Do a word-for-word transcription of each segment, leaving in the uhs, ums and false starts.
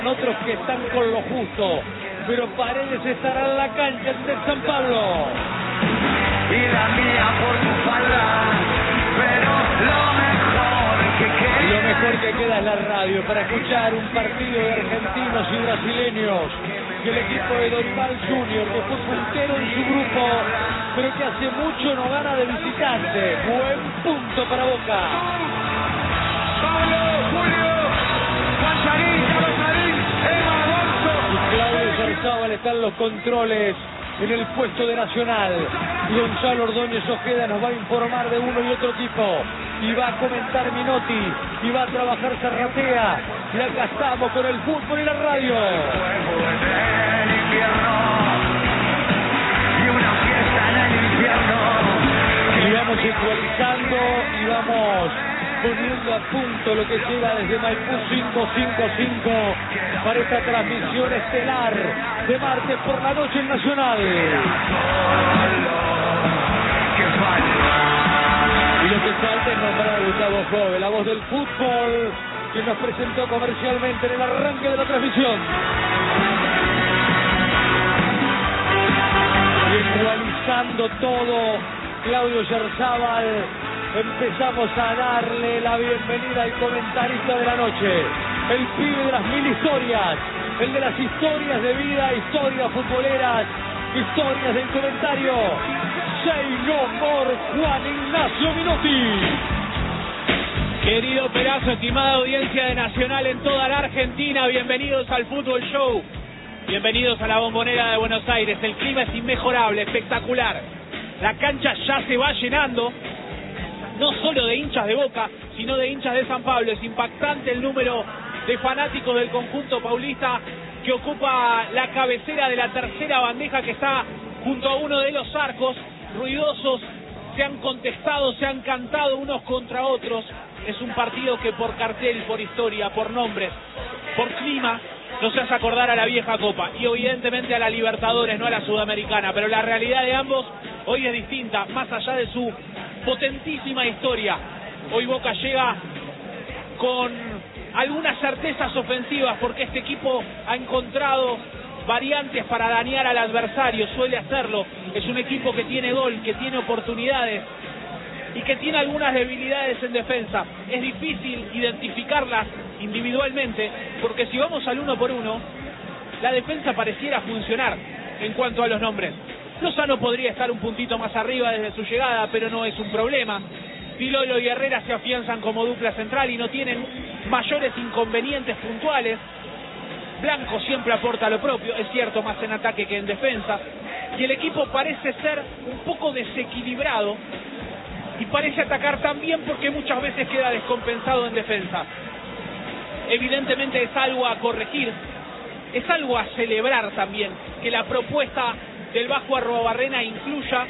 Otros que están con lo justo, pero Paredes estará en la cancha de San Pablo. Y la mía por tu falda, pero lo mejor que queda. Lo mejor que queda es la radio para escuchar un partido de argentinos y brasileños. Que el equipo de Dorival Junior, que fue puntero en su grupo, pero que hace mucho no gana de visitante. Buen punto para Boca. Pablo, Julio, Juan Carlos Marín, Emma Alonso. Y Claudio Zarzábal está en los controles en el puesto de Nacional. Y Gonzalo Ordóñez Ojeda nos va a informar de uno y otro tipo. Y va a comentar Minotti. Y va a trabajar Zarratea. Y acá estamos con el fútbol y la radio. Fuego en el infierno y una fiesta en el infierno. Y vamos actualizando y vamos poniendo a punto lo que llega desde Maipú cinco cinco cinco para esta transmisión estelar de martes por la noche en Nacional. Y lo que falta es nombrar a Gustavo Jove, la voz del fútbol, que nos presentó comercialmente en el arranque de la transmisión. Visualizando todo, Claudio Zarzábal. Empezamos a darle la bienvenida al comentarista de la noche, el pibe de las mil historias, el de las historias de vida, historias futboleras, historias del comentario. Say no more, Juan Ignacio Minotti. Querido Perazo, estimada audiencia de Nacional en toda la Argentina, bienvenidos al Fútbol Show, bienvenidos a la Bombonera de Buenos Aires. El clima es inmejorable, espectacular, la cancha ya se va llenando, no solo de hinchas de Boca, sino de hinchas de San Pablo. Es impactante el número de fanáticos del conjunto paulista que ocupa la cabecera de la tercera bandeja, que está junto a uno de los arcos, ruidosos, se han contestado, se han cantado unos contra otros. Es un partido que por cartel, por historia, por nombres, por clima, nos hace acordar a la vieja Copa y evidentemente a la Libertadores, no a la Sudamericana, pero la realidad de ambos hoy es distinta, más allá de su potentísima historia. Hoy Boca llega con algunas certezas ofensivas porque este equipo ha encontrado variantes para dañar al adversario, suele hacerlo. Es un equipo que tiene gol, que tiene oportunidades y que tiene algunas debilidades en defensa. Es difícil identificarlas individualmente porque si vamos al uno por uno, la defensa pareciera funcionar en cuanto a los nombres. Lozano podría estar un puntito más arriba desde su llegada, pero no es un problema. Pilolo y Herrera se afianzan como dupla central y no tienen mayores inconvenientes puntuales. Blanco siempre aporta lo propio, es cierto, más en ataque que en defensa. Y el equipo parece ser un poco desequilibrado y parece atacar también porque muchas veces queda descompensado en defensa. Evidentemente es algo a corregir, es algo a celebrar también, que la propuesta del Vasco Arruabarrena incluya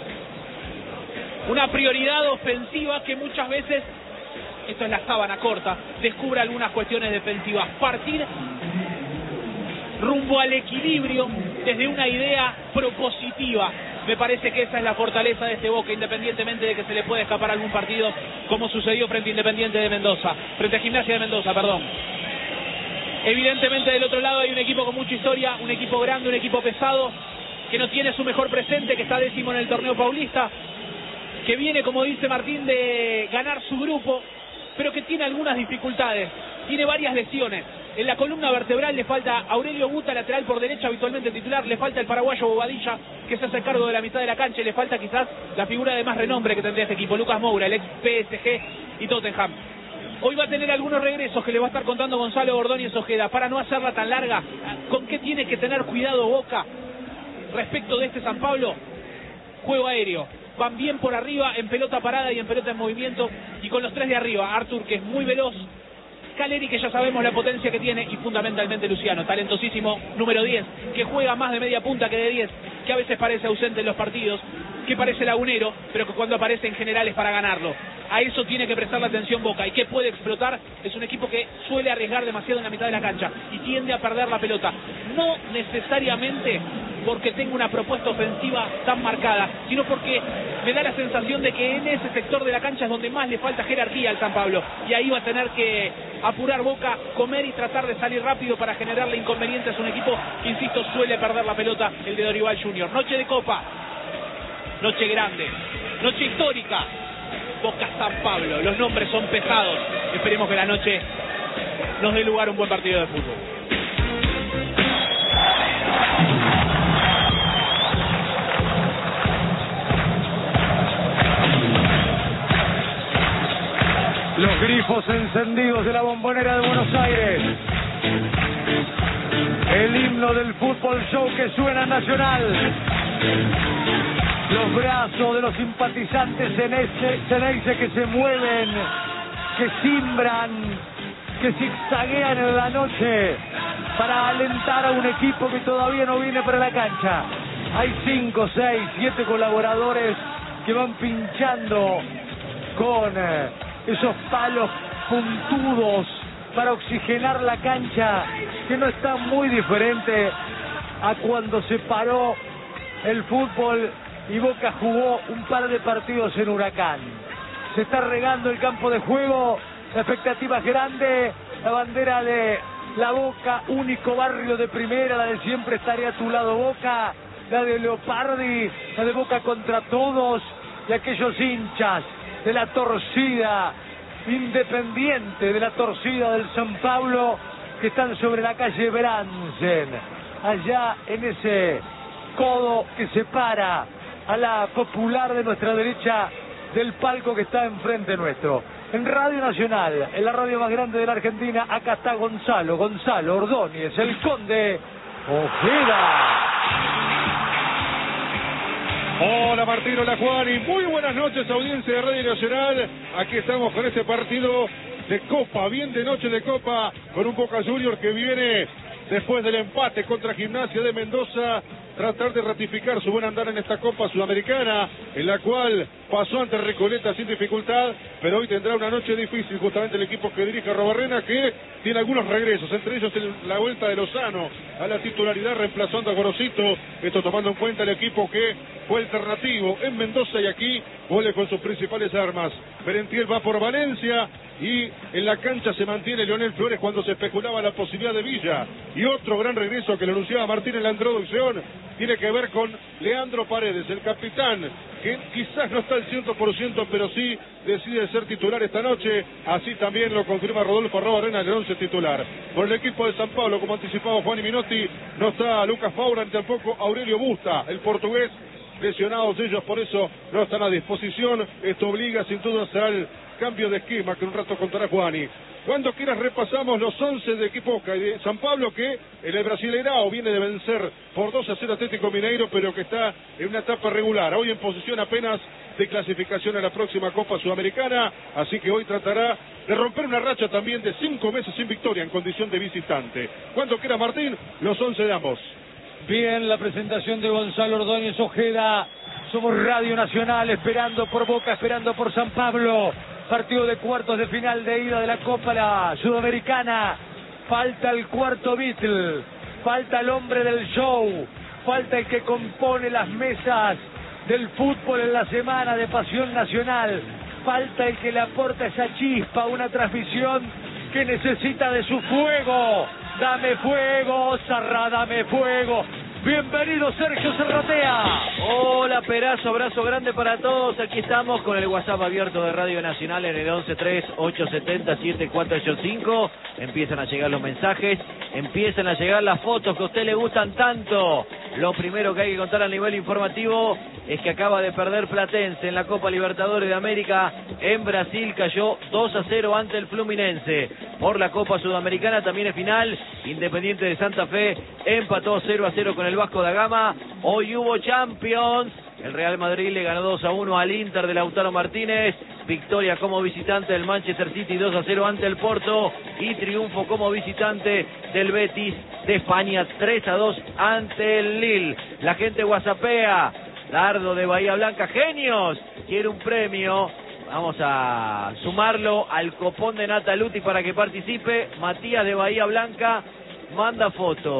una prioridad ofensiva que muchas veces, esto es la sábana corta, descubre algunas cuestiones defensivas. Partir rumbo al equilibrio desde una idea propositiva. Me parece que esa es la fortaleza de este Boca, independientemente de que se le pueda escapar algún partido, como sucedió frente a Independiente de Mendoza, frente a Gimnasia de Mendoza, perdón. Evidentemente del otro lado hay un equipo con mucha historia, un equipo grande, un equipo pesado, que no tiene su mejor presente, que está décimo en el torneo paulista, que viene, como dice Martín, de ganar su grupo, pero que tiene algunas dificultades, tiene varias lesiones. En la columna vertebral le falta Aurelio Buta, lateral por derecha, habitualmente titular, le falta el paraguayo Bobadilla, que se hace cargo de la mitad de la cancha, y le falta quizás la figura de más renombre que tendría este equipo, Lucas Moura, el ex P S G y Tottenham. Hoy va a tener algunos regresos que le va a estar contando Gonzalo Ordóñez Ojeda. Para no hacerla tan larga, ¿con qué tiene que tener cuidado Boca respecto de este San Pablo? Juego aéreo. Van bien por arriba, en pelota parada y en pelota en movimiento, y con los tres de arriba. Artur, que es muy veloz, Caleri, que ya sabemos la potencia que tiene, y fundamentalmente Luciano, talentosísimo, número diez, que juega más de media punta que de diez, que a veces parece ausente en los partidos, que parece lagunero, pero que cuando aparece en general es para ganarlo. A eso tiene que prestar la atención Boca, y que puede explotar. Es un equipo que suele arriesgar demasiado en la mitad de la cancha y tiende a perder la pelota. No necesariamente porque tenga una propuesta ofensiva tan marcada, sino porque me da la sensación de que en ese sector de la cancha es donde más le falta jerarquía al San Pablo, y ahí va a tener que apurar Boca, comer y tratar de salir rápido para generarle inconvenientes a un equipo que, insisto, suele perder la pelota, el de Dorival junior Noche de Copa, noche grande, noche histórica, Boca San Pablo, los nombres son pesados, esperemos que la noche nos dé lugar a un buen partido de fútbol. Los grifos encendidos de la Bombonera de Buenos Aires. El himno del fútbol show que suena Nacional. Los brazos de los simpatizantes ceneice que se mueven, que simbran, que zigzaguean en la noche para alentar a un equipo que todavía no viene para la cancha. Hay cinco, seis, siete colaboradores que van pinchando con esos palos puntudos para oxigenar la cancha, que no está muy diferente a cuando se paró el fútbol y Boca jugó un par de partidos en Huracán. Se está regando el campo de juego, la expectativa es grande, la bandera de la Boca, único barrio de primera, la de siempre estaré a tu lado Boca, la de Leopardi, la de Boca contra todos, y aquellos hinchas de la torcida Independiente, de la torcida del San Pablo, que están sobre la calle Bransen, allá en ese codo que separa a la Popular de nuestra derecha del palco que está enfrente nuestro. En Radio Nacional, en la radio más grande de la Argentina, acá está Gonzalo, Gonzalo Ordóñez, el Conde Ojeda. Hola Martín, hola Juan, y muy buenas noches, audiencia de Radio Nacional. Aquí estamos con este partido de Copa, bien de noche de Copa, con un Boca Juniors que viene después del empate contra Gimnasia de Mendoza, tratar de ratificar su buen andar en esta Copa Sudamericana, en la cual pasó ante Recoleta sin dificultad, pero hoy tendrá una noche difícil justamente el equipo que dirige a Robarrena, que tiene algunos regresos, entre ellos el, la vuelta de Lozano a la titularidad reemplazando a Gorosito, esto tomando en cuenta el equipo que fue alternativo en Mendoza, y aquí vuelve con sus principales armas. Merentiel va por Valencia, y en la cancha se mantiene Leonel Flores cuando se especulaba la posibilidad de Villa. Y otro gran regreso que lo anunciaba Martín en la introducción tiene que ver con Leandro Paredes, el capitán, que quizás no está al cien por ciento, pero sí decide ser titular esta noche. Así también lo confirma Rodolfo Arrobarrena en el once titular. Por el equipo de San Pablo, como anticipaba Juan y Minotti, no está Lucas Faura, ni tampoco Aurelio Busta, el portugués. Lesionados ellos, por eso no están a disposición. Esto obliga sin duda al cambio de esquema que un rato contará Juani. Cuando quieras repasamos los once de equipo Boca y de San Pablo, que en el Brasileirao viene de vencer por dos a cero Atlético Mineiro, pero que está en una etapa regular, hoy en posición apenas de clasificación a la próxima Copa Sudamericana, así que hoy tratará de romper una racha también de cinco meses sin victoria en condición de visitante. Cuando quieras Martín, los once de ambos. Bien, la presentación de Gonzalo Ordóñez Ojeda. Somos Radio Nacional, esperando por Boca, esperando por San Pablo. Partido de cuartos de final de ida de la Copa la Sudamericana. Falta el cuarto Beatle, falta el hombre del show, falta el que compone las mesas del fútbol en la semana de Pasión Nacional. Falta el que le aporta esa chispa a una transmisión que necesita de su fuego. Dame fuego, Zarra, dame fuego. Bienvenido Sergio Serratea. Hola Perazo, abrazo grande para todos. Aquí estamos con el WhatsApp abierto de Radio Nacional en el once tres ocho siete cero siete cuatro ocho cinco. Empiezan a llegar los mensajes, empiezan a llegar las fotos que a usted le gustan tanto. Lo primero que hay que contar a nivel informativo es que acaba de perder Platense en la Copa Libertadores de América en Brasil, cayó dos a cero ante el Fluminense. Por la Copa Sudamericana también es final, Independiente de Santa Fe empató cero a cero con el Vasco da Gama. Hoy hubo Champions, el Real Madrid le ganó dos a uno al Inter de Lautaro Martínez, victoria como visitante del Manchester City dos a cero ante el Porto, y triunfo como visitante del Betis de España tres a dos ante el Lille. La gente whatsappea, Dardo de Bahía Blanca, genios, quiere un premio. Vamos a sumarlo al copón de Nataluti para que participe. Matías de Bahía Blanca manda foto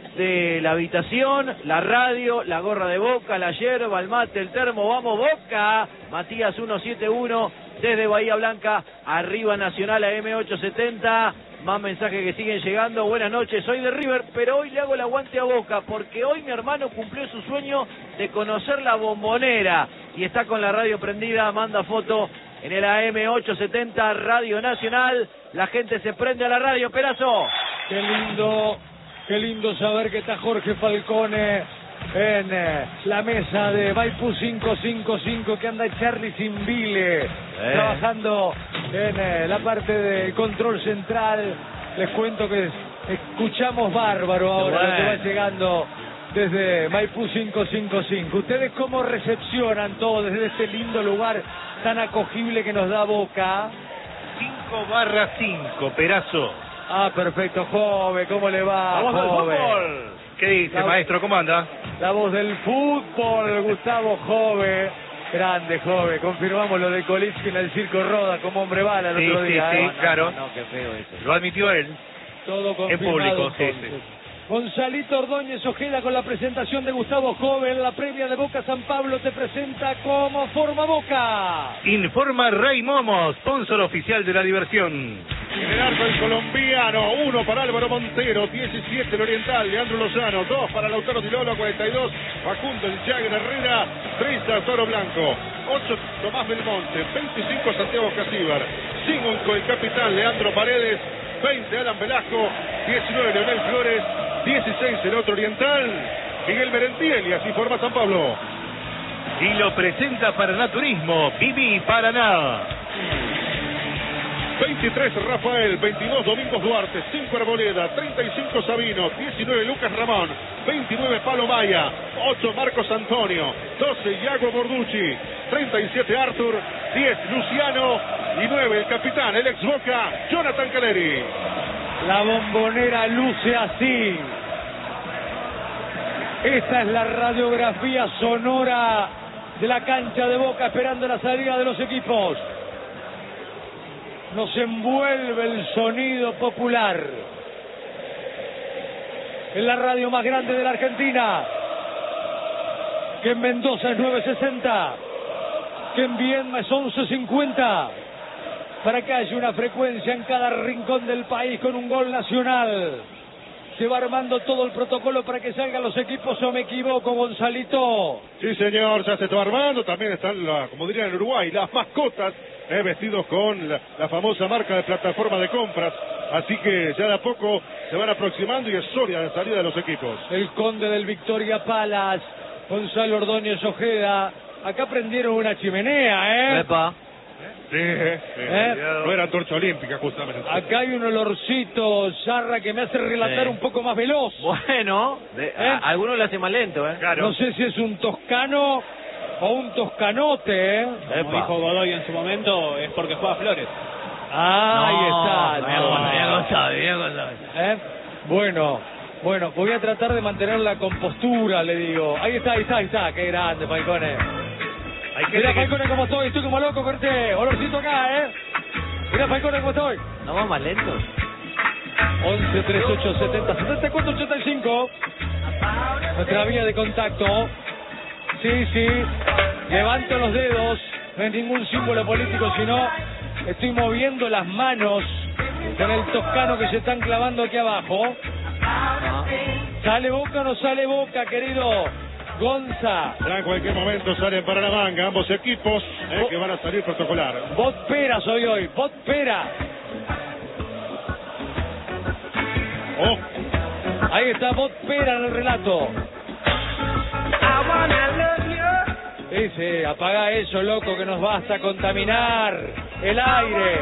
de la habitación, la radio, la gorra de Boca, la yerba, el mate, el termo. ¡Vamos, Boca! Matías ciento setenta y uno desde Bahía Blanca, arriba Nacional a M ochocientos setenta. Más mensajes que siguen llegando. Buenas noches, soy de River, pero hoy le hago el aguante a Boca, porque hoy mi hermano cumplió su sueño de conocer la Bombonera y está con la radio prendida, manda foto en el A M ochocientos setenta, Radio Nacional. La gente se prende a la radio, Perazo. Qué lindo, qué lindo saber que está Jorge Falcone en eh, la mesa de Maipú quinientos cincuenta y cinco, que anda Charlie Simbile eh. trabajando en eh, la parte de control central. Les cuento que escuchamos bárbaro ahora bueno. Lo que va llegando desde Maipú quinientos cincuenta y cinco. ¿Ustedes cómo recepcionan todo desde este lindo lugar tan acogible que nos da Boca? cinco barra cinco, Perazo. Ah, perfecto, Jove, ¿cómo le va? ¡Vamos al Jove? fútbol! ¿Qué dice, la, maestro? ¿Cómo anda? La voz del fútbol, Gustavo Jove. Grande, Jove. Confirmamos lo de Kolitsky en el Circo Roda como hombre bala el sí, otro día. Sí, ¿eh? sí, No, claro. No, no, qué feo eso. Lo admitió él. Todo confirmado. En público, sí, entonces. sí. Gonzalito Ordóñez Ojeda con la presentación de Gustavo Jove en la previa de Boca San Pablo te presenta cómo forma Boca. Informa Rey Momo, sponsor oficial de la diversión. En el arco el colombiano, uno para Álvaro Montero, diecisiete el oriental, Leandro Lozano, dos para Lautaro Tilolo, cuarenta y dos, Facundo el Jagger Herrera, treinta Toro Blanco, ocho Tomás Belmonte, veinticinco Santiago Casíbar, cinco el capitán Leandro Paredes, veinte Alan Velasco, diecinueve Leonel Flores, dieciséis el otro oriental, Miguel Merentiel, y así forma San Pablo. Y lo presenta Paraná Turismo, Vivi Paraná. veintitrés Rafael, veintidós Domingos Duarte, cinco Arboleda, treinta y cinco Sabino, diecinueve Lucas Ramón, veintinueve Palo Maya, ocho Marcos Antonio, doce Iago Borducci, treinta y siete Arthur, diez Luciano y nueve el capitán, el ex Boca, Jonathan Caleri. La Bombonera luce así. Esta es la radiografía sonora de la cancha de Boca esperando la salida de los equipos. Nos envuelve el sonido popular. En la radio más grande de la Argentina, que en Mendoza es nueve sesenta, que en Viedma es once cincuenta, para que haya una frecuencia en cada rincón del país con un gol nacional. Se va armando todo el protocolo para que salgan los equipos, ¿o me equivoco, Gonzalito? Sí, señor, ya se está armando. También están, la, como dirían en Uruguay, las mascotas, eh, vestidos con la, la famosa marca de plataforma de compras. Así que ya de a poco se van aproximando y es hora de salida de los equipos. El conde del Victoria Palace, Gonzalo Ordóñez Ojeda. Acá prendieron una chimenea, ¿eh? Epa. Sí, eh, ¿Eh? no era antorcha olímpica, justamente. Acá hay un olorcito, Zarra, que me hace relatar Sí. un poco más veloz. Bueno, de, ¿Eh? a, a algunos lo hace más lento, ¿eh? Claro. No sé si es un toscano o un toscanote, ¿eh? Como dijo Godoy en su momento, es porque juega Flores. Ah, ahí está. Bien no. Gonzalo, bien Gonzalo, bien Gonzalo. ¿Eh? Bueno, bueno, voy a tratar de mantener la compostura, le digo. Ahí está, ahí está, ahí está. Qué grande, Falcone. Hay que Mirá, que... Falcone, cómo estoy. Estoy como loco con este olorcito acá, ¿eh? Mirá, Falcone, cómo estoy. ¿No vamos más lentos? once, treinta y ocho, setenta, setenta y cuatro, ochenta y cinco. Nuestra vía de contacto. Sí, sí. Levanto los dedos. No es ningún símbolo político, sino estoy moviendo las manos con el toscano que se están clavando aquí abajo. ¿Sale Boca o no sale Boca, querido Gonza? Ya en cualquier momento salen para la manga ambos equipos, eh, Bo- que van a salir protocolar. Bot Pera soy hoy. Bot Pera. Oh, Ahí está Bot Pera en el relato. Sí, sí, apaga eso, loco, que nos basta a contaminar el aire.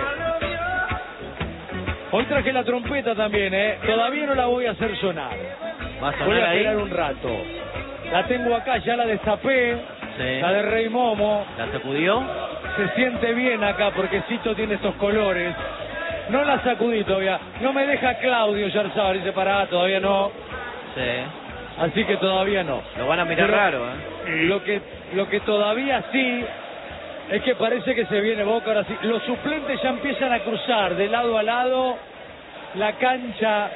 Hoy traje la trompeta también, ¿eh? Todavía no la voy a hacer sonar. ¿Va a Voy sonar a ahí? esperar un rato. La tengo acá, ya la destapé. Sí. La de Rey Momo. ¿La sacudió? Se siente bien acá porque Cito tiene estos colores. No la sacudí todavía. No me deja Claudio Yarzabal, dice pará, todavía no. Sí. Así que todavía no. Lo van a mirar Pero raro, ¿eh? Lo que, lo que todavía sí es que parece que se viene Boca ahora sí. Los suplentes ya empiezan a cruzar de lado a lado la cancha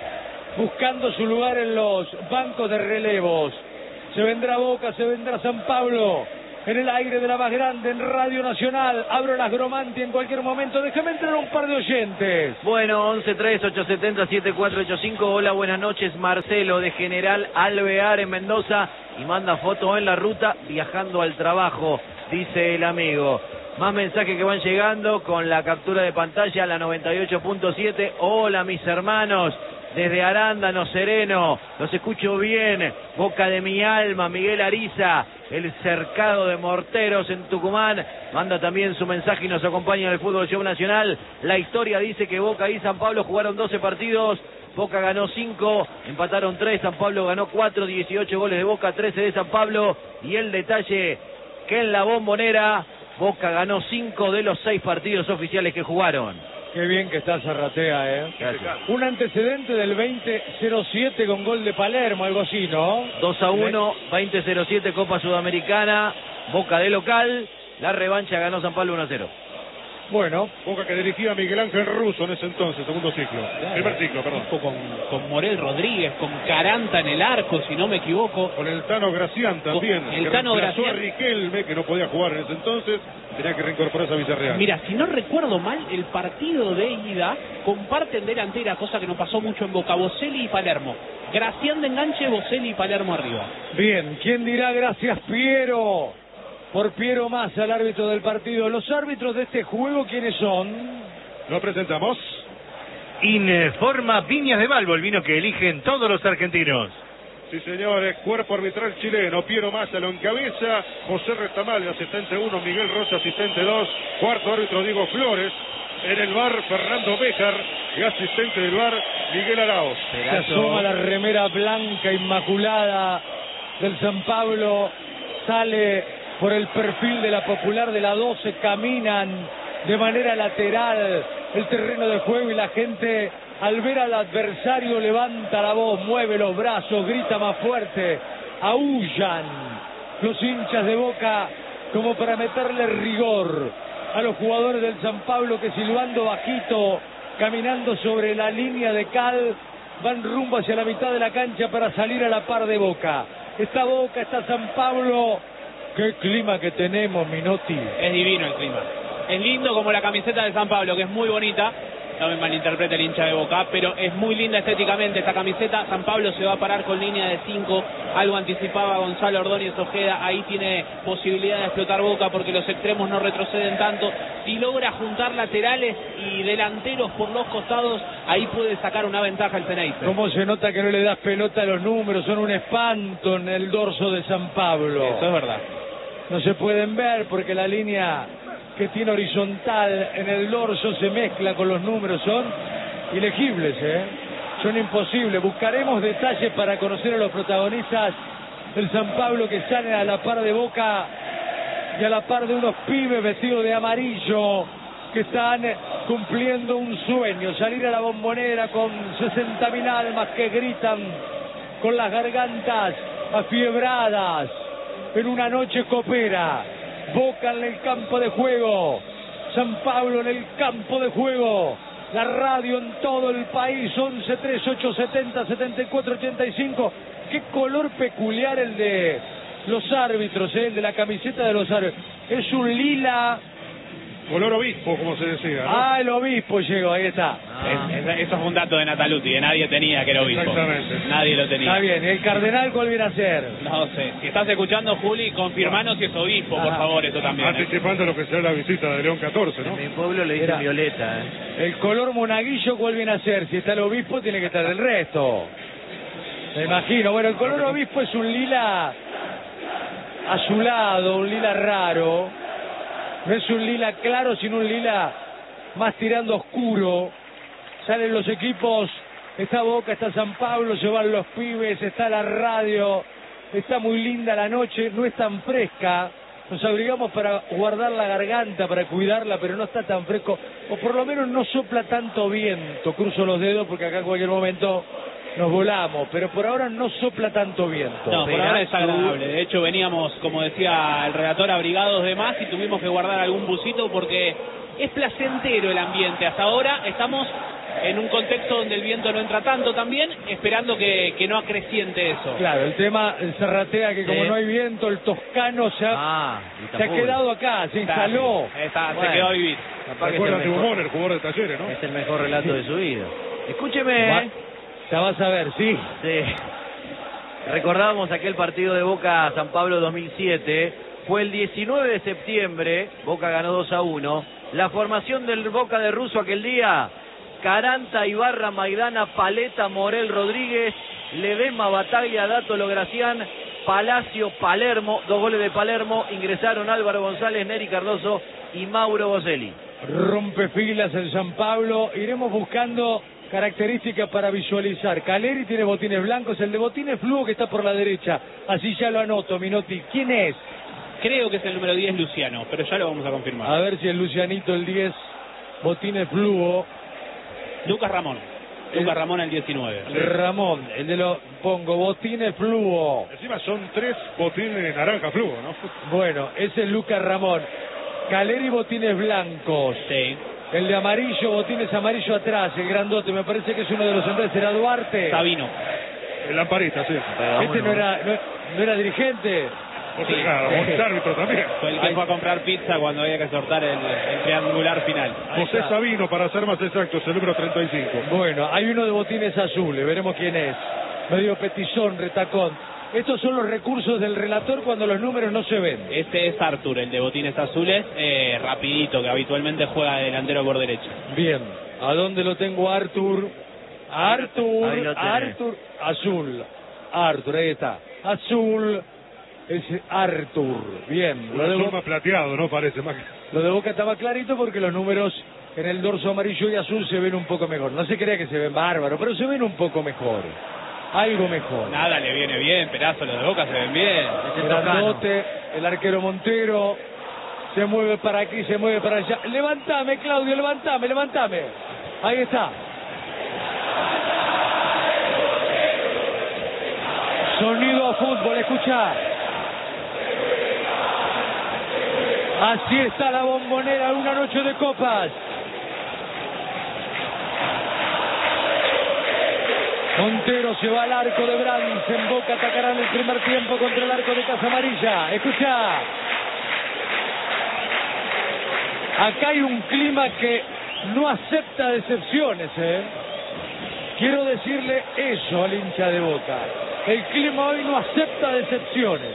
buscando su lugar en los bancos de relevos. Se vendrá Boca, se vendrá San Pablo. En el aire de la más grande, en Radio Nacional. Abro las Gromanti en cualquier momento. Déjame entrar un par de oyentes. Bueno, once tres ocho siete cero siete cuatro ocho cinco. Hola, buenas noches. Marcelo de General Alvear en Mendoza. Y manda foto en la ruta viajando al trabajo, dice el amigo. Más mensajes que van llegando con la captura de pantalla, la noventa y ocho punto siete. Hola, mis hermanos. Desde Arándano, Sereno, los escucho bien. Boca de mi alma, Miguel Ariza, el cercado de Morteros en Tucumán. Manda también su mensaje y nos acompaña en el Fútbol Show Nacional. La historia dice que Boca y San Pablo jugaron doce partidos. Boca ganó cinco, empataron tres, San Pablo ganó cuatro, dieciocho goles de Boca, trece de San Pablo. Y el detalle que en la Bombonera, Boca ganó cinco de los seis partidos oficiales que jugaron. Qué bien que está Zarratea, ¿eh? Gracias. Un antecedente del veinte cero siete con gol de Palermo, algo así, ¿no? dos a uno, veinte cero siete, Copa Sudamericana, Boca de local. La revancha ganó San Pablo uno a cero. Bueno. Boca que dirigía a Miguel Ángel Russo en ese entonces, segundo ciclo. Claro. Primer ciclo, perdón. Con, con Morel Rodríguez, con Caranta en el arco, si no me equivoco. Con el Tano Gracián también. Con el que Tano reemplazó Gracián. a Riquelme, que no podía jugar en ese entonces. Tenía que reincorporarse a Villarreal. Mira, si no recuerdo mal, el partido de ida comparten delantera, cosa que no pasó mucho en Boca, Boselli y Palermo. Gracián de enganche, Boselli y Palermo arriba. Bien, ¿quién dirá gracias Piero? Por Piero Massa, el árbitro del partido. Los árbitros de este juego, ¿quiénes son? Lo presentamos. Informa Viñas de Balbo, el vino que eligen todos los argentinos. Sí, señores, cuerpo arbitral chileno, Piero Massa lo encabeza, José Retamal, asistente uno, Miguel Rocha, asistente dos, cuarto árbitro Diego Flores, en el bar Fernando Béjar y asistente del bar Miguel Arauz. Se asoma la remera blanca inmaculada del San Pablo, sale por el perfil de la Popular de la doce, caminan de manera lateral el terreno de juego y la gente al ver al adversario levanta la voz, mueve los brazos, grita más fuerte, aúllan los hinchas de Boca como para meterle rigor a los jugadores del San Pablo que silbando bajito, caminando sobre la línea de cal, van rumbo hacia la mitad de la cancha para salir a la par de Boca. Está Boca, está San Pablo. Qué clima que tenemos, Minotti. Es divino el clima. Es lindo como la camiseta de San Pablo, que es muy bonita. No me malinterprete el hincha de Boca, pero es muy linda estéticamente esta camiseta. San Pablo se va a parar con línea de cinco, algo anticipaba Gonzalo Ordóñez Ojeda. Ahí tiene posibilidad de explotar Boca porque los extremos no retroceden tanto. Si logra juntar laterales y delanteros por los costados, ahí puede sacar una ventaja el Ceneice. ¿Cómo se nota que no le das pelota a los números? Son un espanto en el dorso de San Pablo. Eso es verdad. No se pueden ver porque la línea que tiene horizontal en el dorso se mezcla con los números, son ilegibles, ¿eh? Son imposibles. Buscaremos detalles para conocer a los protagonistas del San Pablo que salen a la par de Boca y a la par de unos pibes vestidos de amarillo que están cumpliendo un sueño, salir a la Bombonera con sesenta mil almas que gritan con las gargantas afiebradas en una noche copera. Boca en el campo de juego, San Pablo en el campo de juego, la radio en todo el país, once tres ocho setenta setenta y cuatro ochenta y cinco. Qué color peculiar el de los árbitros, ¿eh? El de la camiseta de los árbitros. Es un lila. Color obispo, como se decía, ¿no? Ah, el obispo llegó, ahí está. Es- es- eso es un dato de Nataluti, que nadie tenía que era obispo. Exactamente. Nadie lo tenía. Está bien, ¿el cardenal cuál viene a ser? No sé. Si estás escuchando, Juli, confirmanos si es obispo, por Ah. favor, eso también. ¿eh? Anticipando lo que será la visita de León catorce, ¿no? En mi pueblo le dicen Era- violeta, ¿eh? El color monaguillo, ¿cuál viene a ser? Si está el obispo, tiene que estar el resto. Me imagino. Bueno, el color obispo es un lila azulado, un lila raro. No es un lila claro, sino un lila más tirando oscuro. Salen los equipos, está Boca, está San Pablo, se van los pibes, está la radio. Está muy linda la noche, no es tan fresca. Nos abrigamos para guardar la garganta, para cuidarla, pero no está tan fresco. O por lo menos no sopla tanto viento. Cruzo los dedos porque acá en cualquier momento nos volamos. Pero por ahora no sopla tanto viento. No, por Será ahora es tú- agradable. De hecho, veníamos, como decía el relator, abrigados de más y tuvimos que guardar algún busito porque es placentero el ambiente. Hasta ahora estamos en un contexto donde el viento no entra tanto también, esperando que, que no acreciente eso. Claro, el tema el Zarratea, que como Sí. no hay viento, el toscano se ha, Ah, se ha quedado acá, se instaló. Está, Bueno. se quedó a vivir. Capaz que es Recuerda el, de mejor, Humor, el jugador de Talleres, ¿no? es el mejor relato de su vida. Escúcheme. Va- Ya vas a ver, sí. Sí. Recordamos aquel partido de Boca San Pablo dos mil siete. Fue el diecinueve de septiembre. Boca ganó dos a uno. La formación del Boca de Russo aquel día: Caranta, Ibarra, Maidana, Paleta, Morel, Rodríguez, Ledesma, Bataglia, Dátolo, Gracián, Palacio, Palermo. Dos goles de Palermo. Ingresaron Álvaro González, Neri Cardoso y Mauro Boselli. Rompe filas en San Pablo. Iremos buscando características para visualizar. Caleri tiene botines blancos, el de botines fluo que está por la derecha. Así ya lo anoto, Minotti. ¿Quién es? Creo que es el número diez, Luciano, pero ya lo vamos a confirmar. A ver si es Lucianito el diez, botines fluo. Lucas Ramón. El- Lucas Ramón el diecinueve. Ramón, el de los pongo, botines fluo. Encima son tres botines naranja flujo, ¿no? Bueno, ese es Lucas Ramón. Caleri, botines blancos. Sí. El de amarillo, botines amarillo atrás, el grandote, me parece que es uno de los centrales, será Duarte. Sabino. El lamparista, sí. Este no era, no, no era dirigente. Sí. Claro, buen árbitro también. Fue el que Ahí. fue a comprar pizza cuando había que sortar el, el triangular final. Ahí José está. Sabino, para ser más exactos, el número treinta y cinco. Bueno, hay uno de botines azules, veremos quién es. Medio petizón, retacón. Estos son los recursos del relator cuando los números no se ven. Este es Artur, el de botines azules, eh, rapidito, que habitualmente juega de delantero por derecha. Bien, ¿a dónde lo tengo, Artur? Artur, Ahí lo tenés. Artur, azul. Artur, ahí está. Azul, es Artur. Bien, lo Lo de, de Bo- plateado, ¿no? Parece más que... lo de Boca estaba clarito porque los números en el dorso amarillo y azul se ven un poco mejor. No se crea que se ven bárbaro, pero se ven un poco mejor. Algo mejor. Nada le viene bien, Perazo, los de Boca se ven bien. Ese Tocano. Grandote, el arquero Montero, se mueve para aquí, se mueve para allá. Levantame, Claudio, levantame, levantame. Ahí está. Sonido a fútbol, escucha. Así está la Bombonera, una noche de copas. Montero se va al arco de Brands, en Boca atacarán el primer tiempo contra el arco de Casa Amarilla. Escucha. Acá hay un clima que no acepta decepciones, ¿eh? Quiero decirle eso al hincha de Boca. El clima hoy no acepta decepciones.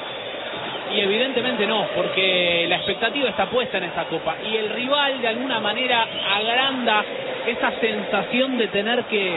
Y evidentemente no, porque la expectativa está puesta en esta copa. Y el rival de alguna manera agranda esa sensación de tener que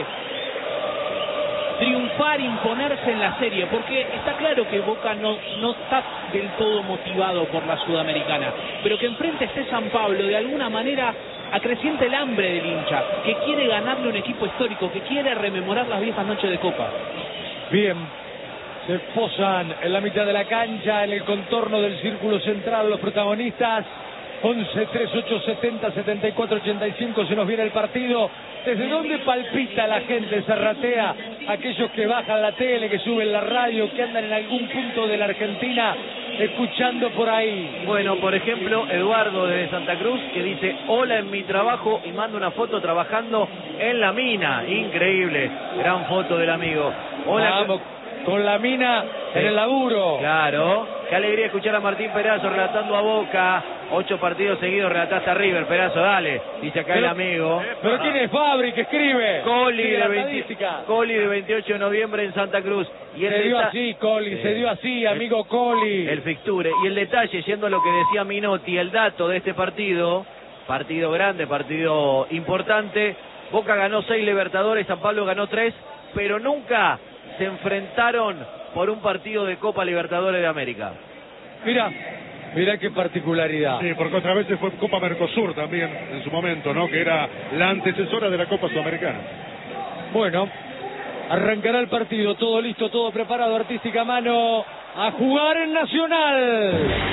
triunfar, imponerse en la serie, porque está claro que Boca no, no está del todo motivado por la Sudamericana, pero que enfrente esté San Pablo, de alguna manera acrecienta el hambre del hincha, que quiere ganarle un equipo histórico, que quiere rememorar las viejas noches de Copa. Bien, se posan en la mitad de la cancha, en el contorno del círculo central, los protagonistas. once, tres, ocho, setenta, setenta y cuatro, ochenta y cinco, se nos viene el partido. ¿Desde dónde palpita la gente, Zarratea? Aquellos que bajan la tele, que suben la radio, que andan en algún punto de la Argentina escuchando por ahí. Bueno, por ejemplo, Eduardo de Santa Cruz, que dice: hola en mi trabajo, y manda una foto trabajando en la mina. Increíble, gran foto del amigo. Hola. Vamos, con la mina Sí. en el laburo. Claro, qué alegría escuchar a Martín Perazo relatando a Boca. Ocho partidos seguidos relataste a River, Perazo, dale. Dice acá el Pero- amigo. ¿Pero quién es Fabri que escribe? Coli Sigue de, la veinte estadística. Coli de veintiocho de noviembre en Santa Cruz. Y el Se dio deta- así, Coli, Sí. se dio así, amigo Coli. El fixture. Y el detalle, yendo a lo que decía Minotti, el dato de este partido, partido grande, partido importante. Boca ganó seis Libertadores, San Pablo ganó tres, pero nunca se enfrentaron por un partido de Copa Libertadores de América. Mira, mira qué particularidad. Sí, porque otra vez fue Copa Mercosur también en su momento, ¿no? Que era la antecesora de la Copa Sudamericana. Bueno, arrancará el partido, todo listo, todo preparado, artística mano, a jugar en Nacional.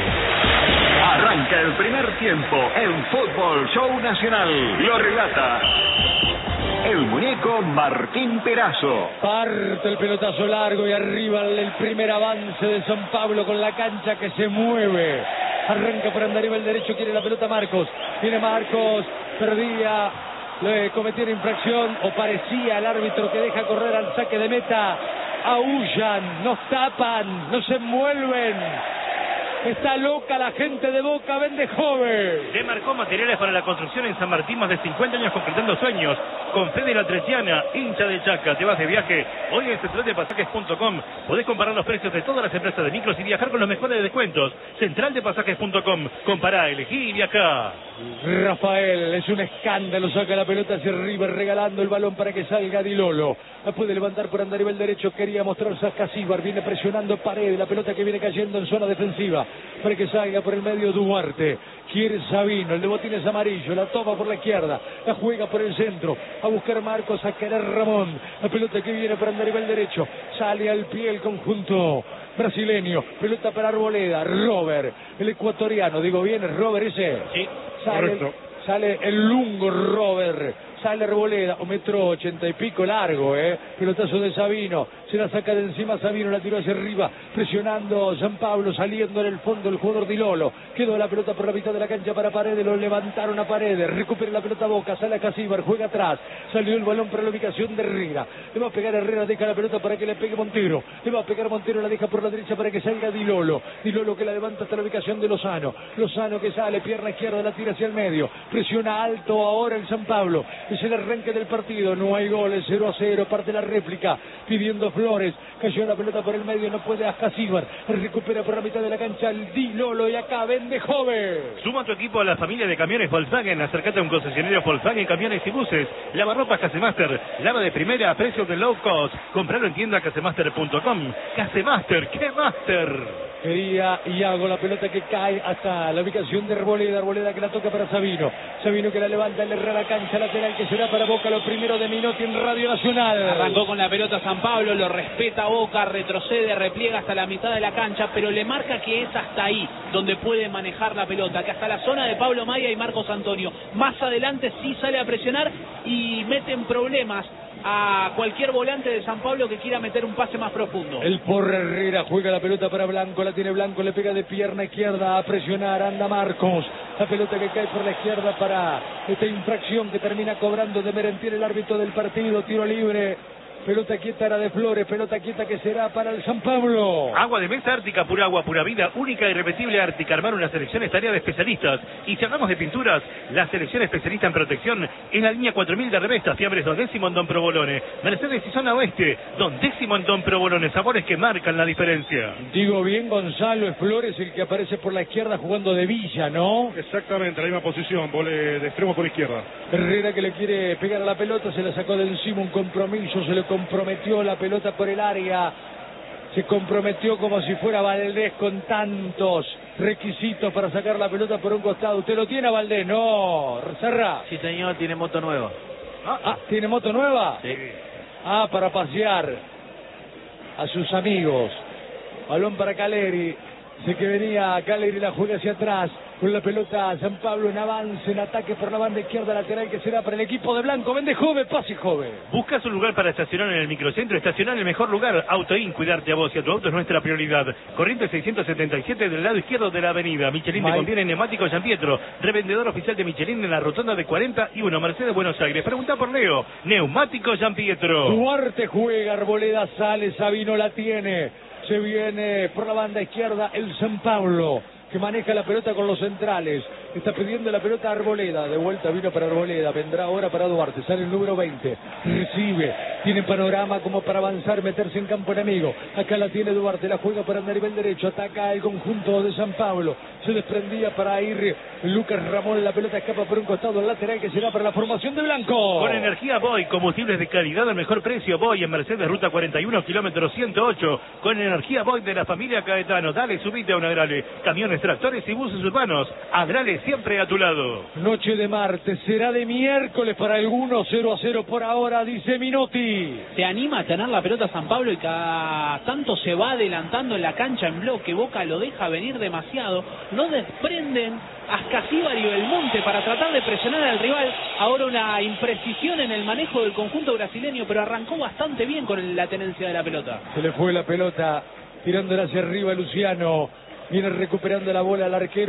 Arranca el primer tiempo en Fútbol Show Nacional. Lo relata el muñeco Martín Perazo. Parte el pelotazo largo y arriba el primer avance de San Pablo con la cancha que se mueve. Arranca por Andarivel derecho, quiere la pelota Marcos. Viene Marcos, perdía le cometieron infracción o parecía el árbitro que deja correr al saque de meta. Aúllan, nos tapan, nos envuelven. Está loca la gente de Boca, vende joven. Demarcó materiales para la construcción en San Martín, más de cincuenta años concretando sueños. Con Fede La Tretiana, hincha de Chaca, te vas de viaje. Hoy en central de pasajes punto com podés comparar los precios de todas las empresas de micros y viajar con los mejores descuentos. central de pasajes punto com, compará, elegí y viajá. Rafael, es un escándalo, saca la pelota hacia arriba, regalando el balón para que salga Di Lolo. La puede levantar por andar nivel derecho, quería mostrarse a Casíbar, viene presionando Paredes, la pelota que viene cayendo en zona defensiva, para que salga por el medio Duarte. Quiere Sabino, el de botines amarillo, la toma por la izquierda, la juega por el centro, a buscar Marcos, a querer Ramón, la pelota que viene para andar nivel derecho, sale al pie el conjunto brasileño, pelota para Arboleda, Robert, el ecuatoriano, digo bien, es Robert ese. Sí, sale, correcto. Sale el lungo Robert, sale Arboleda, un metro ochenta y pico largo, eh, pelotazo de Sabino, se la saca de encima Sabino, la tiró hacia arriba, presionando San Pablo, saliendo en el fondo el jugador Di Lolo, quedó la pelota por la mitad de la cancha para Paredes, lo levantaron a Paredes, recupera la pelota Boca, sale a Casíbar, juega atrás, salió el balón para la ubicación de Herrera, le va a pegar Herrera, deja la pelota para que le pegue Montero, le va a pegar Montero, la deja por la derecha para que salga Di Lolo, Di Lolo que la levanta hasta la ubicación de Lozano, Lozano que sale, pierna izquierda, la tira hacia el medio, presiona alto ahora el San Pablo, es el arranque del partido, no hay goles, cero a cero, parte la réplica, pidiendo Flores, cayó la pelota por el medio, no puede Ascasíbar, recupera por la mitad de la cancha el Di Lolo y acá vende joven. Suma tu equipo a la familia de camiones Volkswagen, acércate a un concesionario Volkswagen, camiones y buses, lavarropas Casemaster, lava de primera a precios de low cost, compralo en tienda casemaster punto com, Casemaster, ¡qué master! Quería Iago, la pelota que cae hasta la ubicación de Arboleda, Arboleda que la toca para Sabino, Sabino que la levanta, le erra la cancha lateral que será para Boca, lo primero de Minotti en Radio Nacional. Arrancó con la pelota San Pablo, lo respeta Boca, retrocede, repliega hasta la mitad de la cancha, pero le marca que es hasta ahí donde puede manejar la pelota, que hasta la zona de Pablo Maya y Marcos Antonio. Más adelante sí sale a presionar y mete en problemas a cualquier volante de San Pablo que quiera meter un pase más profundo. El Porra Herrera juega la pelota para Blanco, la tiene Blanco, le pega de pierna izquierda a presionar, anda Marcos, la pelota que cae por la izquierda para esta infracción que termina cobrando de Merentiel, el árbitro del partido, tiro libre. Pelota quieta era de Flores, pelota quieta que será para el San Pablo. Agua de mesa Ártica, pura agua, pura vida, única y irrepetible Ártica. Armar una selección es tarea de especialistas. Y si hablamos de pinturas, la selección especialista en protección en la línea cuatro mil de Revestas, Fiambres Don Décimo en Don Provolone. Mercedes y Zona Oeste, Don Décimo en Don Provolone. Sabores que marcan la diferencia. Digo bien, Gonzalo es Flores el que aparece por la izquierda jugando de Villa, ¿no? Exactamente, la misma posición, vole de extremo por izquierda. Herrera que le quiere pegar a la pelota, se la sacó de encima, un compromiso, se le comprometió la pelota por el área, se comprometió como si fuera Valdés con tantos requisitos para sacar la pelota por un costado. ¿Usted lo tiene a Valdés? No, Serra. Sí, señor, tiene moto nueva. Ah, ah, ¿tiene moto nueva? Sí. Ah, para pasear a sus amigos. Balón para Caleri. Sé que venía Caleri, la juega hacia atrás. Con la pelota San Pablo en avance, en ataque por la banda izquierda lateral que será para el equipo de Blanco. Vende joven, pase joven. ¿Buscas un lugar para estacionar en el microcentro? Estacionar en el mejor lugar. Autoin, cuidarte a vos y a tu auto es nuestra prioridad. Corriente seiscientos setenta y siete del lado izquierdo de la avenida. Michelin te Mike. contiene neumáticos San Pietro. Revendedor oficial de Michelin en la rotonda de cuarenta y uno, Mercedes, Buenos Aires. Pregunta por Leo. Neumáticos San Pietro. Duarte juega, Arboleda sale, Sabino la tiene. Se viene por la banda izquierda el San Pablo, que maneja la pelota con los centrales. Está pidiendo la pelota a Arboleda. De vuelta vino para Arboleda. Vendrá ahora para Duarte. Sale el número veinte. Recibe. Tiene panorama como para avanzar, meterse en campo enemigo. Acá la tiene Duarte. La juega para andar nivel derecho. Ataca el conjunto de San Pablo. Se desprendía para ir Lucas Ramón. La pelota escapa por un costado al lateral que será para la formación de Blanco. Con energía Boy, combustibles de calidad al mejor precio. Boy en Mercedes, ruta cuarenta y uno, kilómetro ciento ocho. Con energía Boy de la familia Caetano. Dale, subite a un Agrale. Camiones, tractores y buses urbanos. Agrale siempre a tu lado. Noche de martes, será de miércoles para algunos. Cero a cero por ahora, dice Minotti. Se anima a tener la pelota San Pablo y cada tanto se va adelantando en la cancha en bloque. Boca lo deja venir demasiado. No desprenden Ascasíbar y Belmonte para tratar de presionar al rival. Ahora una imprecisión en el manejo del conjunto brasileño, pero arrancó bastante bien con la tenencia de la pelota. Se le fue la pelota, tirándola hacia arriba Luciano. Viene recuperando la bola al arquero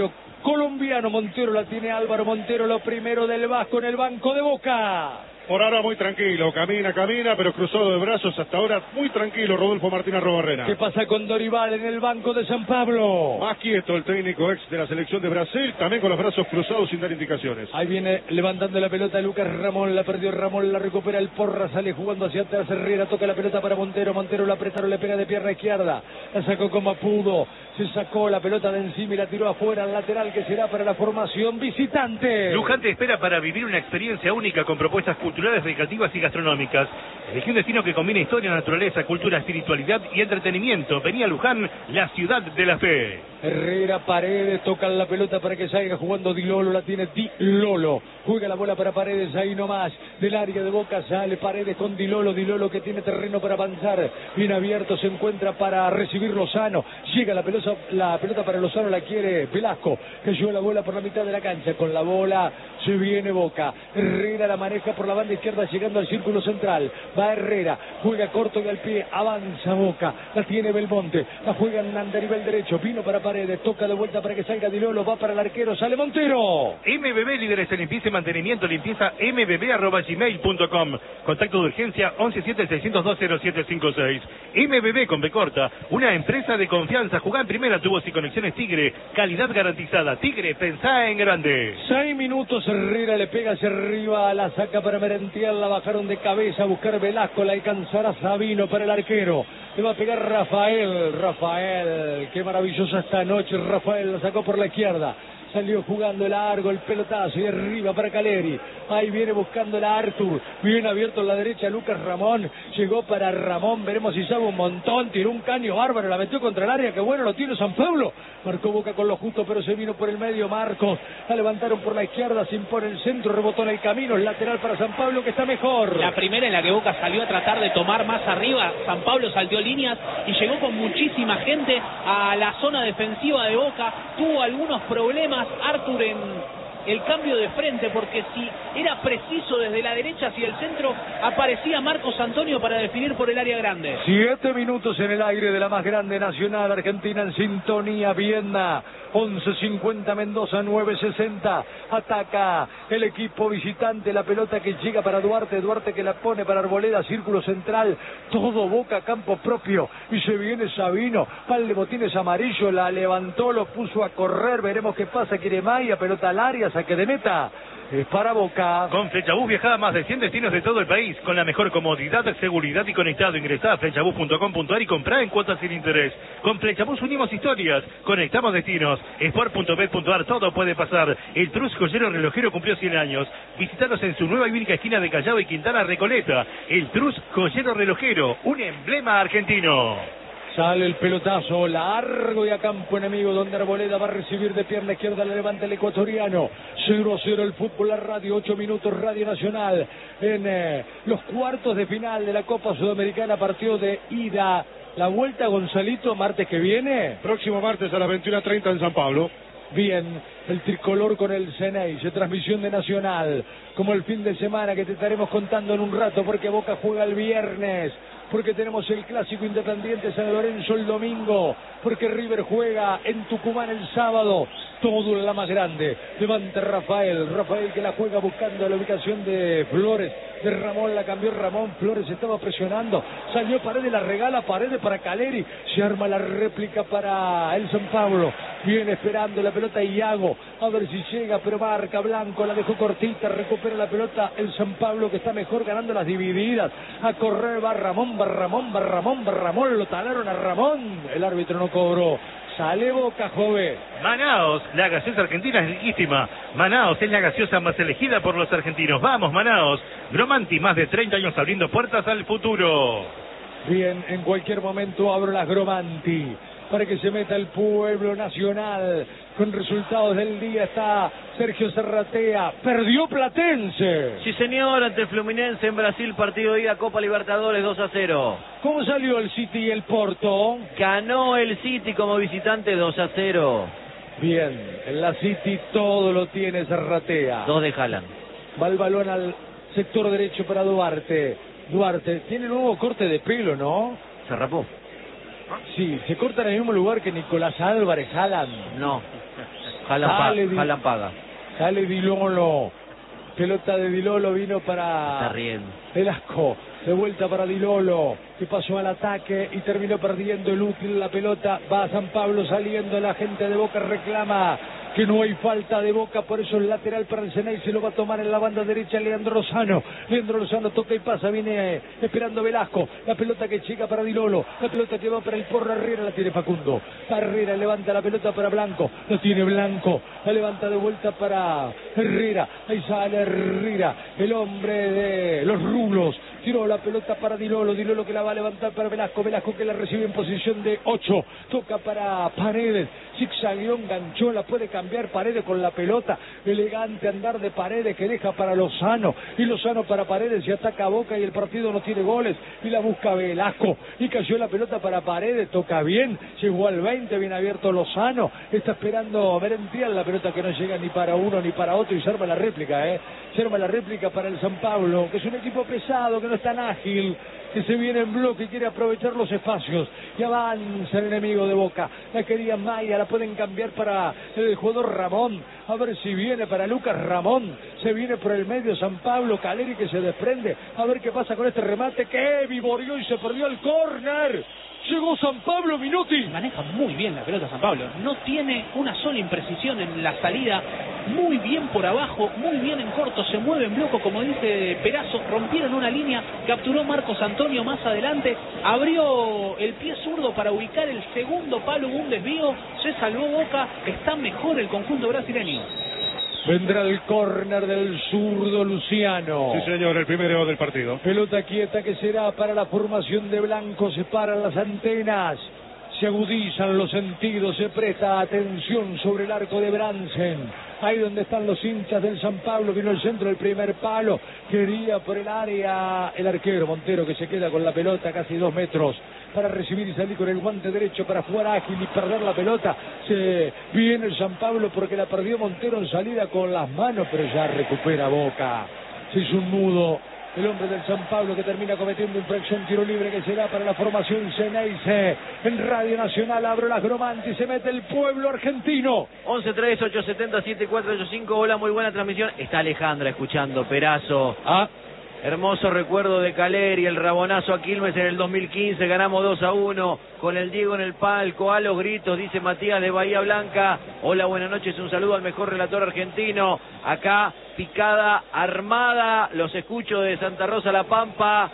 colombiano. Montero la tiene Álvaro Montero, lo primero del Vasco en el banco de Boca. Por ahora muy tranquilo, camina, camina, pero cruzado de brazos hasta ahora muy tranquilo Rodolfo Martínez Arrobarrena. ¿Qué pasa con Dorival en el banco de San Pablo? Más quieto el técnico ex de la selección de Brasil, también con los brazos cruzados sin dar indicaciones. Ahí viene levantando la pelota Lucas Ramón, la perdió Ramón, la recupera el Porra, sale jugando hacia atrás Herrera, toca la pelota para Montero, Montero la apretaron, le pega de pierna izquierda, la sacó como pudo, se sacó la pelota de encima y la tiró afuera al lateral que será para la formación visitante. Luján te espera para vivir una experiencia única con propuestas culturales, recreativas y gastronómicas. Elegí un destino que combine historia, naturaleza, cultura, espiritualidad y entretenimiento. Venía a Luján, la ciudad de la fe. Herrera, Paredes, tocan la pelota para que salga jugando Di Lolo, la tiene Di Lolo, juega la bola para Paredes, ahí nomás, del área de Boca sale Paredes con Di Lolo, Di Lolo que tiene terreno para avanzar, bien abierto, se encuentra para recibir Lozano, llega la pelota, la pelota para Lozano, la quiere Velasco, que lleva la bola por la mitad de la cancha, con la bola se viene Boca, Herrera la maneja por la banda izquierda llegando al círculo central, va Herrera, juega corto y al pie, avanza Boca, la tiene Belmonte, la juega en nivel derecho, vino para Paredes, toca de vuelta para que salga Di Lolo, va para el arquero, sale Montero. M B B, líderes en limpieza y mantenimiento, limpieza m b b arroba gmail punto com. Contacto de urgencia once siete seiscientos dos cero siete cinco seis. M B B con B corta, una empresa de confianza. Jugá en primera, tubos y conexiones Tigre, calidad garantizada. Tigre, pensá en grande. Seis minutos, Herrera le pega hacia arriba, la saca para Merentiel, la bajaron de cabeza a buscar Velasco, la alcanzará Sabino para el arquero. Le va a pegar Rafael, Rafael, qué maravillosa esta noche, Rafael la sacó por la izquierda. Salió jugando largo el pelotazo y arriba para Caleri. Ahí viene buscando la Artur. Bien abierto en la derecha Lucas Ramón. Llegó para Ramón. Veremos si sabe un montón. Tiró un caño bárbaro. La metió contra el área. Que bueno lo tiene San Pablo. Marcó Boca con lo justo, pero se vino por el medio Marcos. La levantaron por la izquierda. Se impone el centro. Rebotó en el camino. El lateral para San Pablo que está mejor. La primera en la que Boca salió a tratar de tomar más arriba. San Pablo salteó líneas y llegó con muchísima gente a la zona defensiva de Boca. Tuvo algunos problemas Artur en el cambio de frente, porque si era preciso desde la derecha hacia el centro, aparecía Marcos Antonio para definir por el área grande. Siete minutos en el aire de la más grande nacional, Argentina en sintonía, Viena, once cincuenta Mendoza, nueve sesenta, ataca el equipo visitante, la pelota que llega para Duarte, Duarte que la pone para Arboleda, círculo central, todo Boca, campo propio, y se viene Sabino, pal de botines amarillo, la levantó, lo puso a correr, veremos qué pasa, quiere Maya, pelota al área, saque de meta. Es para Boca. Con Flechabús viajá a más de cien destinos de todo el país, con la mejor comodidad, seguridad y conectado. Ingresá a flechabús punto com punto a r y comprá en cuotas sin interés. Con Flechabús unimos historias, conectamos destinos. Sport punto bet punto a r, todo puede pasar. El Trus Joyero Relojero cumplió cien años. Visítanos en su nueva y única esquina de Callao y Quintana Recoleta. El Trus Joyero Relojero, un emblema argentino. Sale el pelotazo largo y a campo enemigo donde Arboleda va a recibir de pierna izquierda, la levanta el ecuatoriano. cero a cero el fútbol, la radio, ocho minutos Radio Nacional en eh, los cuartos de final de la Copa Sudamericana, partido de ida. La vuelta, Gonzalito, martes que viene. Próximo martes a las veintiuna treinta en San Pablo. Bien, el tricolor con el Ceneice, transmisión de Nacional, como el fin de semana que te estaremos contando en un rato, porque Boca juega el viernes, porque tenemos el clásico Independiente San Lorenzo el domingo, porque River juega en Tucumán el sábado, todo en la más grande. Levanta Rafael, Rafael que la juega buscando la ubicación de Flores, de Ramón, la cambió Ramón, Flores estaba presionando, salió Paredes, la regala Paredes para Caleri, se arma la réplica para el San Pablo, viene esperando la pelota Iago, a ver si llega, pero marca Blanco, la dejó cortita, recupera la pelota el San Pablo que está mejor ganando las divididas, a correr va Ramón, va Ramón, va Ramón, va Ramón, lo talaron a Ramón, el árbitro no cobró. Sale Boca, joven. Manaos, la gaseosa argentina es riquísima. Manaos es la gaseosa más elegida por los argentinos. Vamos, Manaos. Gromanti, más de treinta años abriendo puertas al futuro. Bien, en cualquier momento abro las Gromanti para que se meta el pueblo nacional. Con resultados del día está Sergio Serratea. Perdió Platense. Sí, señor, ante Fluminense en Brasil, partido de ida Copa Libertadores dos a cero. ¿Cómo salió el City y el Porto? Ganó el City como visitante dos a cero. Bien, en la City todo lo tiene Serratea. Dos de Haaland. Va el balón al sector derecho para Duarte. Duarte tiene nuevo corte de pelo, ¿no? Se rapó. Sí, se corta en el mismo lugar que Nicolás Álvarez, Haaland. No. Jalan, Sale pa, Di- Jalan paga. Sale Di Lolo. Pelota de Di Lolo vino Está para riendo. Velasco. De vuelta para Di Lolo, que pasó al ataque y terminó perdiendo el útil la pelota. Va a San Pablo saliendo, la gente de Boca reclama que no hay falta de Boca, por eso el lateral para el Ceney se lo va a tomar en la banda derecha Leandro Lozano. Leandro Lozano toca y pasa, viene eh, esperando Velasco. La pelota que llega para Di Lolo, la pelota que va para el Porra Herrera, la tiene Facundo. Herrera levanta la pelota para Blanco, la tiene Blanco, la levanta de vuelta para Herrera. Ahí sale Herrera, el hombre de los rulos. Tiró la pelota para Di Lolo, Di Lolo que la va a levantar para Velasco, Velasco que la recibe en posición de ocho, toca para Paredes, zigzagueó, enganchó, la puede cambiar Paredes con la pelota, elegante andar de Paredes que deja para Lozano, y Lozano para Paredes y ataca a Boca y el partido no tiene goles, y la busca Velasco, y cayó la pelota para Paredes, toca bien, llegó al veinte, bien abierto Lozano, está esperando Merentiel, la pelota que no llega ni para uno ni para otro, y se arma la réplica, eh, se arma la réplica para el San Pablo, que es un equipo pesado, que no es tan ágil, que se viene en bloque y quiere aprovechar los espacios, y avanza el enemigo de Boca, la quería Maya, la pueden cambiar para el jugador Ramón, a ver si viene para Lucas Ramón, se viene por el medio San Pablo, Caleri que se desprende, a ver qué pasa con este remate, que vivoreó y se perdió el córner. Llegó San Pablo, Minuti. Maneja muy bien la pelota San Pablo. No tiene una sola imprecisión en la salida. Muy bien por abajo, muy bien en corto. Se mueve en bloco, como dice Perazo. Rompieron una línea. Capturó Marcos Antonio más adelante. Abrió el pie zurdo para ubicar el segundo palo. Un desvío. Se salvó Boca. Está mejor el conjunto brasileño. Vendrá el córner del zurdo Luciano. Sí, señor, el primero del partido. Pelota quieta que será para la formación de Blanco. Se paran las antenas, se agudizan los sentidos, se presta atención sobre el arco de Bransen. Ahí donde están los hinchas del San Pablo, vino el centro del primer palo, quería por el área el arquero Montero que se queda con la pelota casi dos metros para recibir y salir con el guante derecho para jugar ágil y perder la pelota. Se viene el San Pablo porque la perdió Montero en salida con las manos, pero ya recupera Boca. Se hizo un nudo el hombre del San Pablo que termina cometiendo infracción, tiro libre que será para la formación Ceneice. En Radio Nacional abro las Gromanti, se mete el pueblo argentino. once tres ocho siete cero siete cuatro ocho cinco, hola, muy buena transmisión. Está Alejandra escuchando, Perazo. Ah, Hermoso recuerdo de Caleri, el rabonazo a Quilmes en el dos mil quince, ganamos dos a uno, con el Diego en el palco, a los gritos, dice Matías de Bahía Blanca. Hola, buenas noches, un saludo al mejor relator argentino. Acá, picada armada, los escucho de Santa Rosa La Pampa.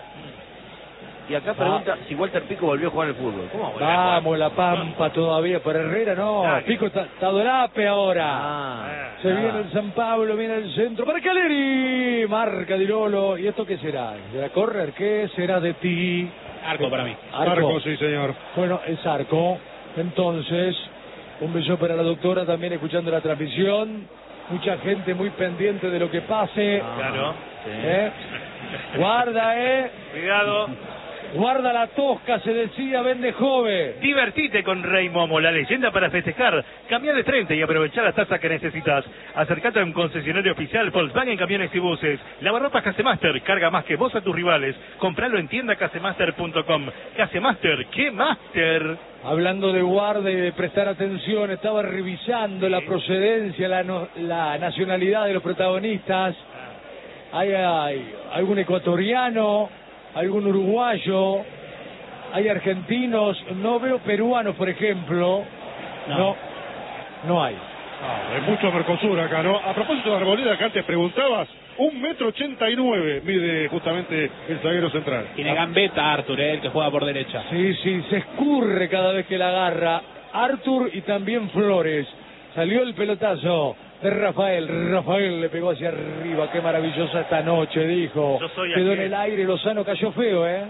Y acá pregunta si Walter Pico volvió a jugar al fútbol. ¿Cómo volvió a jugar? vamos, La Pampa todavía, por Herrera no, Ah, Pico está, está Dolape ahora. Ah, Se ah. viene el San Pablo, viene el centro para Caleri, marca Di Lolo. ¿Y esto qué será? ¿De la correr? ¿Qué será de ti? Arco para mí. Marco, sí, señor. Bueno, es arco. Entonces, un beso para la doctora también escuchando la transmisión. Mucha gente muy pendiente de lo que pase. Ah, Claro. sí. ¿Eh? Guarda, eh. Cuidado. Guarda la tosca, se decía, vende joven. Divertite con Rey Momo, la leyenda para festejar. Cambia de frente y aprovechar las tasas que necesitas. Acercate a un concesionario oficial Volkswagen Camiones y Buses. Lavarropas Casemaster, carga más que vos a tus rivales. Compralo en tienda casemaster punto com. Casemaster, ¿qué master? Hablando de guarda y de prestar atención, estaba revisando la procedencia, la, no- la nacionalidad de los protagonistas. Hay, hay algún ecuatoriano, algún uruguayo, hay argentinos, no veo peruanos, por ejemplo. No. No, no hay. Ah, hay mucho Mercosur acá, ¿no? A propósito de Arboleda, que antes preguntabas, un metro ochenta y nueve mide justamente el zaguero central. Tiene gambeta Arthur, eh, el que juega por derecha. Sí, sí, se escurre cada vez que la agarra. Arthur y también Flores. Salió el pelotazo de Rafael. Rafael le pegó hacia arriba. Qué maravillosa esta noche, dijo. Yo soy Quedó en aquel. el aire. Lozano cayó feo, ¿eh?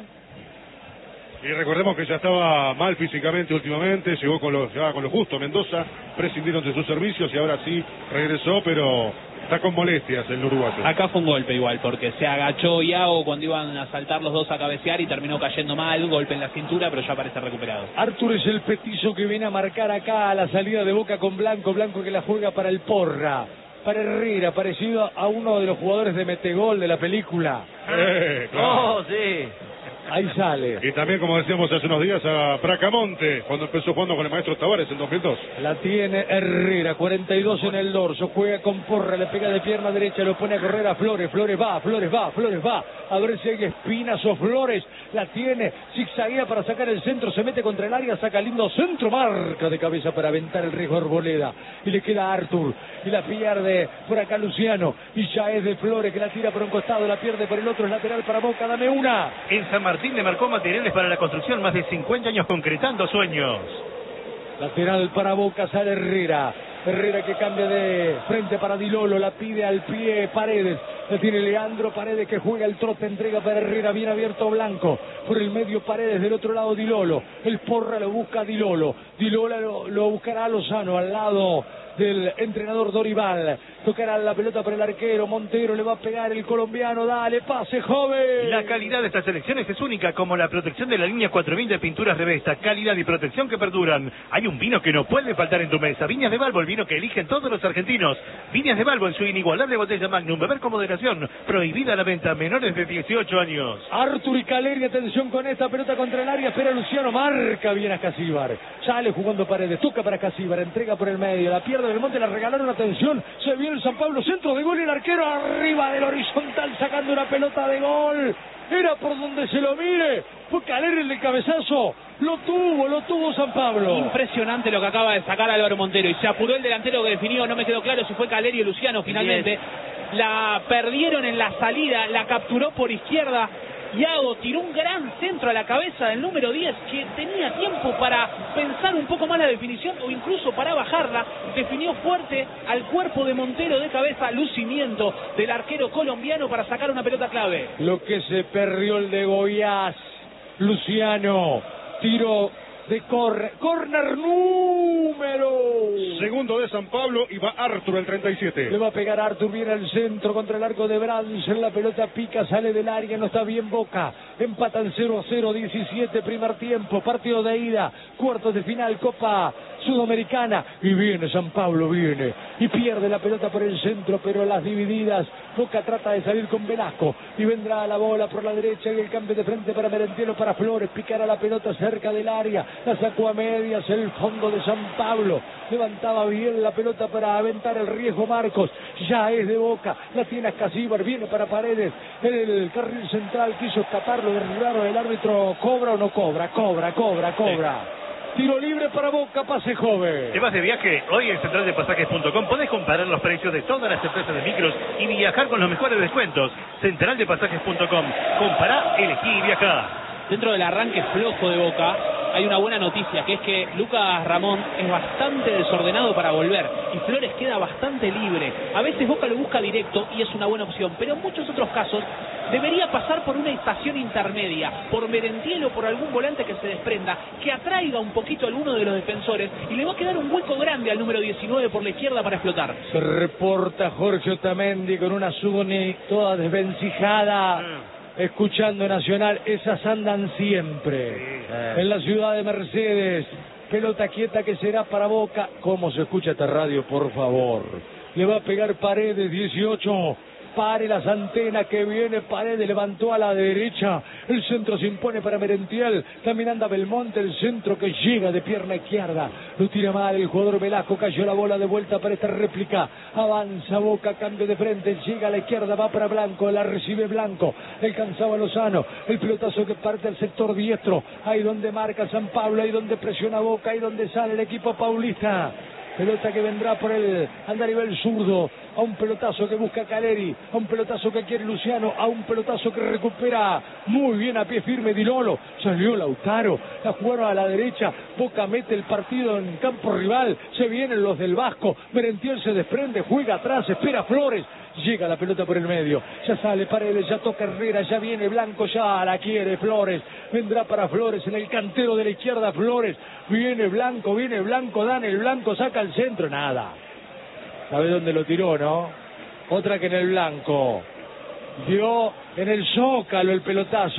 Y recordemos que ya estaba mal físicamente últimamente, llegó con lo, llegaba con lo justo a Mendoza, prescindieron de sus servicios y ahora sí regresó, pero está con molestias el uruguayo. Acá fue un golpe igual, porque se agachó Iago cuando iban a saltar los dos a cabecear y terminó cayendo mal, golpe en la cintura, pero ya parece recuperado. Arthur es el petizo que viene a marcar acá a la salida de Boca con Blanco. Blanco que la juega para el Porra. Para Herrera, parecido a uno de los jugadores de Metegol de la película. Eh, claro. Oh, sí. Ahí sale. Y también, como decíamos hace unos días, a Bracamonte, cuando empezó jugando con el maestro Tavares en dos mil dos. La tiene Herrera, cuarenta y dos en el dorso, juega con porra, le pega de pierna derecha, lo pone a correr a Flores, Flores va, Flores va, Flores va, a ver si hay espinas o Flores, la tiene, zigzaguea para sacar el centro, se mete contra el área, saca lindo centro, marca de cabeza para aventar el riesgo Arboleda, y le queda a Artur, y la pierde por acá Luciano, y ya es de Flores que la tira por un costado, la pierde por el otro, es lateral para Boca, dame una. En San Martín le marcó materiales para la construcción, más de cincuenta años concretando sueños. Lateral para Boca, sale Herrera. Herrera que cambia de frente para Dilolo, la pide al pie Paredes. La tiene Leandro Paredes que juega el trote, entrega para Herrera, bien abierto Blanco. Por el medio Paredes, del otro lado Dilolo. El porra lo busca Dilolo. Dilolo lo, lo buscará a Lozano, al lado del entrenador Dorival. Tocará la pelota para el arquero Montero, le va a pegar el colombiano, dale, pase joven. La calidad de estas selecciones es única, como la protección de la línea cuatro mil de pinturas Revesta, calidad y protección que perduran. Hay un vino que no puede faltar en tu mesa, Viñas de Balbo, el vino que eligen todos los argentinos. Viñas de Balbo en su inigualable botella Magnum, beber con moderación, prohibida la venta a menores de dieciocho años. Artur y Caleri, atención con esta pelota contra el área, espera Luciano, marca bien a Casíbar. Sale jugando Paredes, toca para Casíbar, entrega por el medio, la pierde del monte, la regalaron, atención, se viene el San Pablo, centro de gol y el arquero arriba del horizontal sacando una pelota de gol. Era por donde se lo mire, fue Caleri el de cabezazo, lo tuvo, lo tuvo San Pablo. Impresionante lo que acaba de sacar Álvaro Montero, y se apuró el delantero que definió, no me quedó claro si fue Caleri o Luciano finalmente. La perdieron en la salida, la capturó por izquierda. Iago tiró un gran centro a la cabeza del número diez, que tenía tiempo para pensar un poco más la definición o incluso para bajarla. Definió fuerte al cuerpo de Montero de cabeza, lucimiento del arquero colombiano para sacar una pelota clave. Lo que se perdió el de Goiás, Luciano, tiro de corner, corner número. Segundo de San Pablo y va Artur el treinta y siete. Le va a pegar a Artur, viene al centro contra el arco de Bransen, la pelota pica, sale del área, no está bien Boca. Empatan cero a cero, diecisiete primer tiempo, partido de ida, cuartos de final, Copa Sudamericana. Y viene San Pablo, viene, y pierde la pelota por el centro, pero las divididas, Boca trata de salir con Velasco, y vendrá la bola por la derecha, y el cambio de frente para Merentiel, para Flores, picará la pelota cerca del área, la sacó a medias, el fondo de San Pablo, levantaba bien la pelota para aventar el riesgo Marcos, ya es de Boca, la tiene Casíbar, viene para Paredes, el carril central quiso escaparlo, derribaron, el árbitro cobra o no cobra, cobra, cobra, cobra. Sí. Tiro libre para Boca, pase joven. ¿Te vas de viaje? Hoy en central de pasajes punto com podés comparar los precios de todas las empresas de micros y viajar con los mejores descuentos. central de pasajes punto com. Compará, elegí y viajá. Dentro del arranque flojo de Boca hay una buena noticia, que es que Lucas Ramón es bastante desordenado para volver y Flores queda bastante libre. A veces Boca lo busca directo y es una buena opción, pero en muchos otros casos debería pasar por una estación intermedia, por Merentiel o por algún volante que se desprenda, que atraiga un poquito a alguno de los defensores y le va a quedar un hueco grande al número diecinueve por la izquierda para explotar. Se reporta Jorge Otamendi con una Zuni toda desvencijada. Escuchando Nacional, esas andan siempre. Sí. En la ciudad de Mercedes, pelota quieta que será para Boca. ¿Cómo se escucha esta radio, por favor? Le va a pegar Paredes, dieciocho. Pare las antenas que viene Paredes, levantó a la derecha, el centro se impone para Merentiel, también anda Belmonte, el centro que llega de pierna izquierda, lo tira mal el jugador Velasco, cayó la bola de vuelta para esta réplica, avanza Boca, cambio de frente, llega a la izquierda, va para Blanco, la recibe Blanco, alcanzaba Lozano, el pelotazo que parte al sector diestro, ahí donde marca San Pablo, ahí donde presiona Boca, ahí donde sale el equipo paulista. Pelota que vendrá por el andarivel zurdo, a un pelotazo que busca Caleri, a un pelotazo que quiere Luciano, a un pelotazo que recupera muy bien a pie firme Dilolo, salió Lautaro, la jugaron a la derecha, Boca mete el partido en campo rival, se vienen los del Vasco, Merentiel se desprende, juega atrás, espera Flores, llega la pelota por el medio, ya sale Paredes, ya toca Herrera, ya viene Blanco, ya la quiere Flores, vendrá para Flores en el cantero de la izquierda Flores, viene Blanco, viene Blanco, dan el Blanco, saca al centro, nada. ¿Sabe dónde lo tiró, no? Otra que en el Blanco. Dio en el zócalo el pelotazo.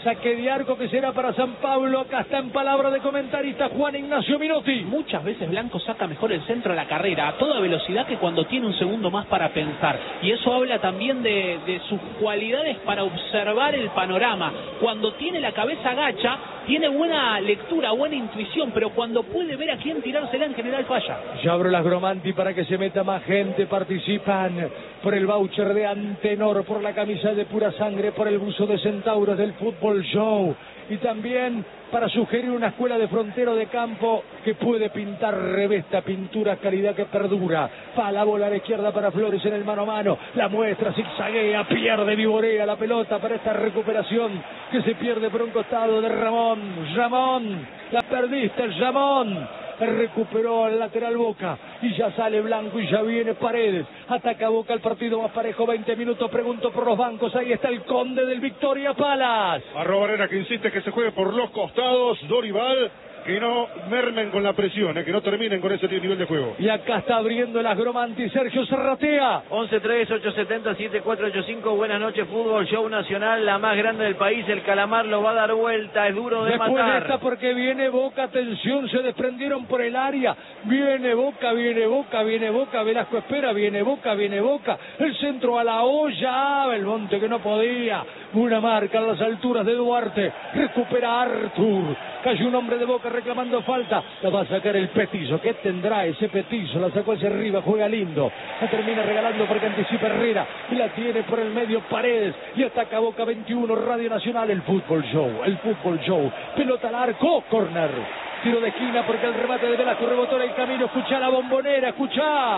saque de arco que será para San Pablo. Acá está en palabra de comentarista Juan Ignacio Minotti. Muchas veces Blanco saca mejor el centro a la carrera, a toda velocidad, que cuando tiene un segundo más para pensar. Y eso habla también de, de sus cualidades para observar el panorama. Cuando tiene la cabeza gacha, tiene buena lectura, buena intuición, pero cuando puede ver a quién tirársela, en general falla. Ya abro las Gromanti para que se meta más gente. Participan por el voucher de Antenor, por la camisa de Pura Sangre, por el buzo de Centauros del Fútbol Show, y también para sugerir una escuela de frontero de campo que puede pintar, revesta, pintura, calidad que perdura. Pa la bola a la izquierda para Flores en el mano a mano, la muestra, zigzaguea, pierde, vivorea la pelota para esta recuperación que se pierde por un costado de Ramón. Ramón, la perdiste, Ramón. Recuperó al lateral Boca y ya sale Blanco y ya viene Paredes. Ataca Boca, el partido más parejo, veinte minutos. Pregunto por los bancos, ahí está el conde del Victoria Palas. Arroba Barrera, que insiste que se juegue por los costados. Dorival, que no mermen con la presión, eh, que no terminen con ese nivel de juego. Y acá está abriendo las Gromanti Sergio Serratea. once tres, ocho siete cero, siete cuatro ocho cinco. Buenas noches, Fútbol Show Nacional, la más grande del país. El Calamar lo va a dar vuelta, es duro de Después matar. de esta, porque viene Boca, atención, se desprendieron por el área. Viene Boca, viene Boca, viene Boca. Velasco espera, viene Boca, viene Boca. El centro a la olla, Belmonte que no podía. Una marca a las alturas de Duarte. Recupera Artur. Cayó un hombre de Boca reclamando falta. La va a sacar el Petizo. ¿Qué tendrá ese Petizo? La sacó hacia arriba, juega lindo. La termina regalando porque anticipa Herrera. Y la tiene por el medio Paredes. Y ataca Boca veintiuno, Radio Nacional, el Fútbol Show. El Fútbol Show. Pelota al arco, córner. Tiro de esquina porque el remate de Velasco rebotó en el camino. Escuchá la Bombonera, escuchá.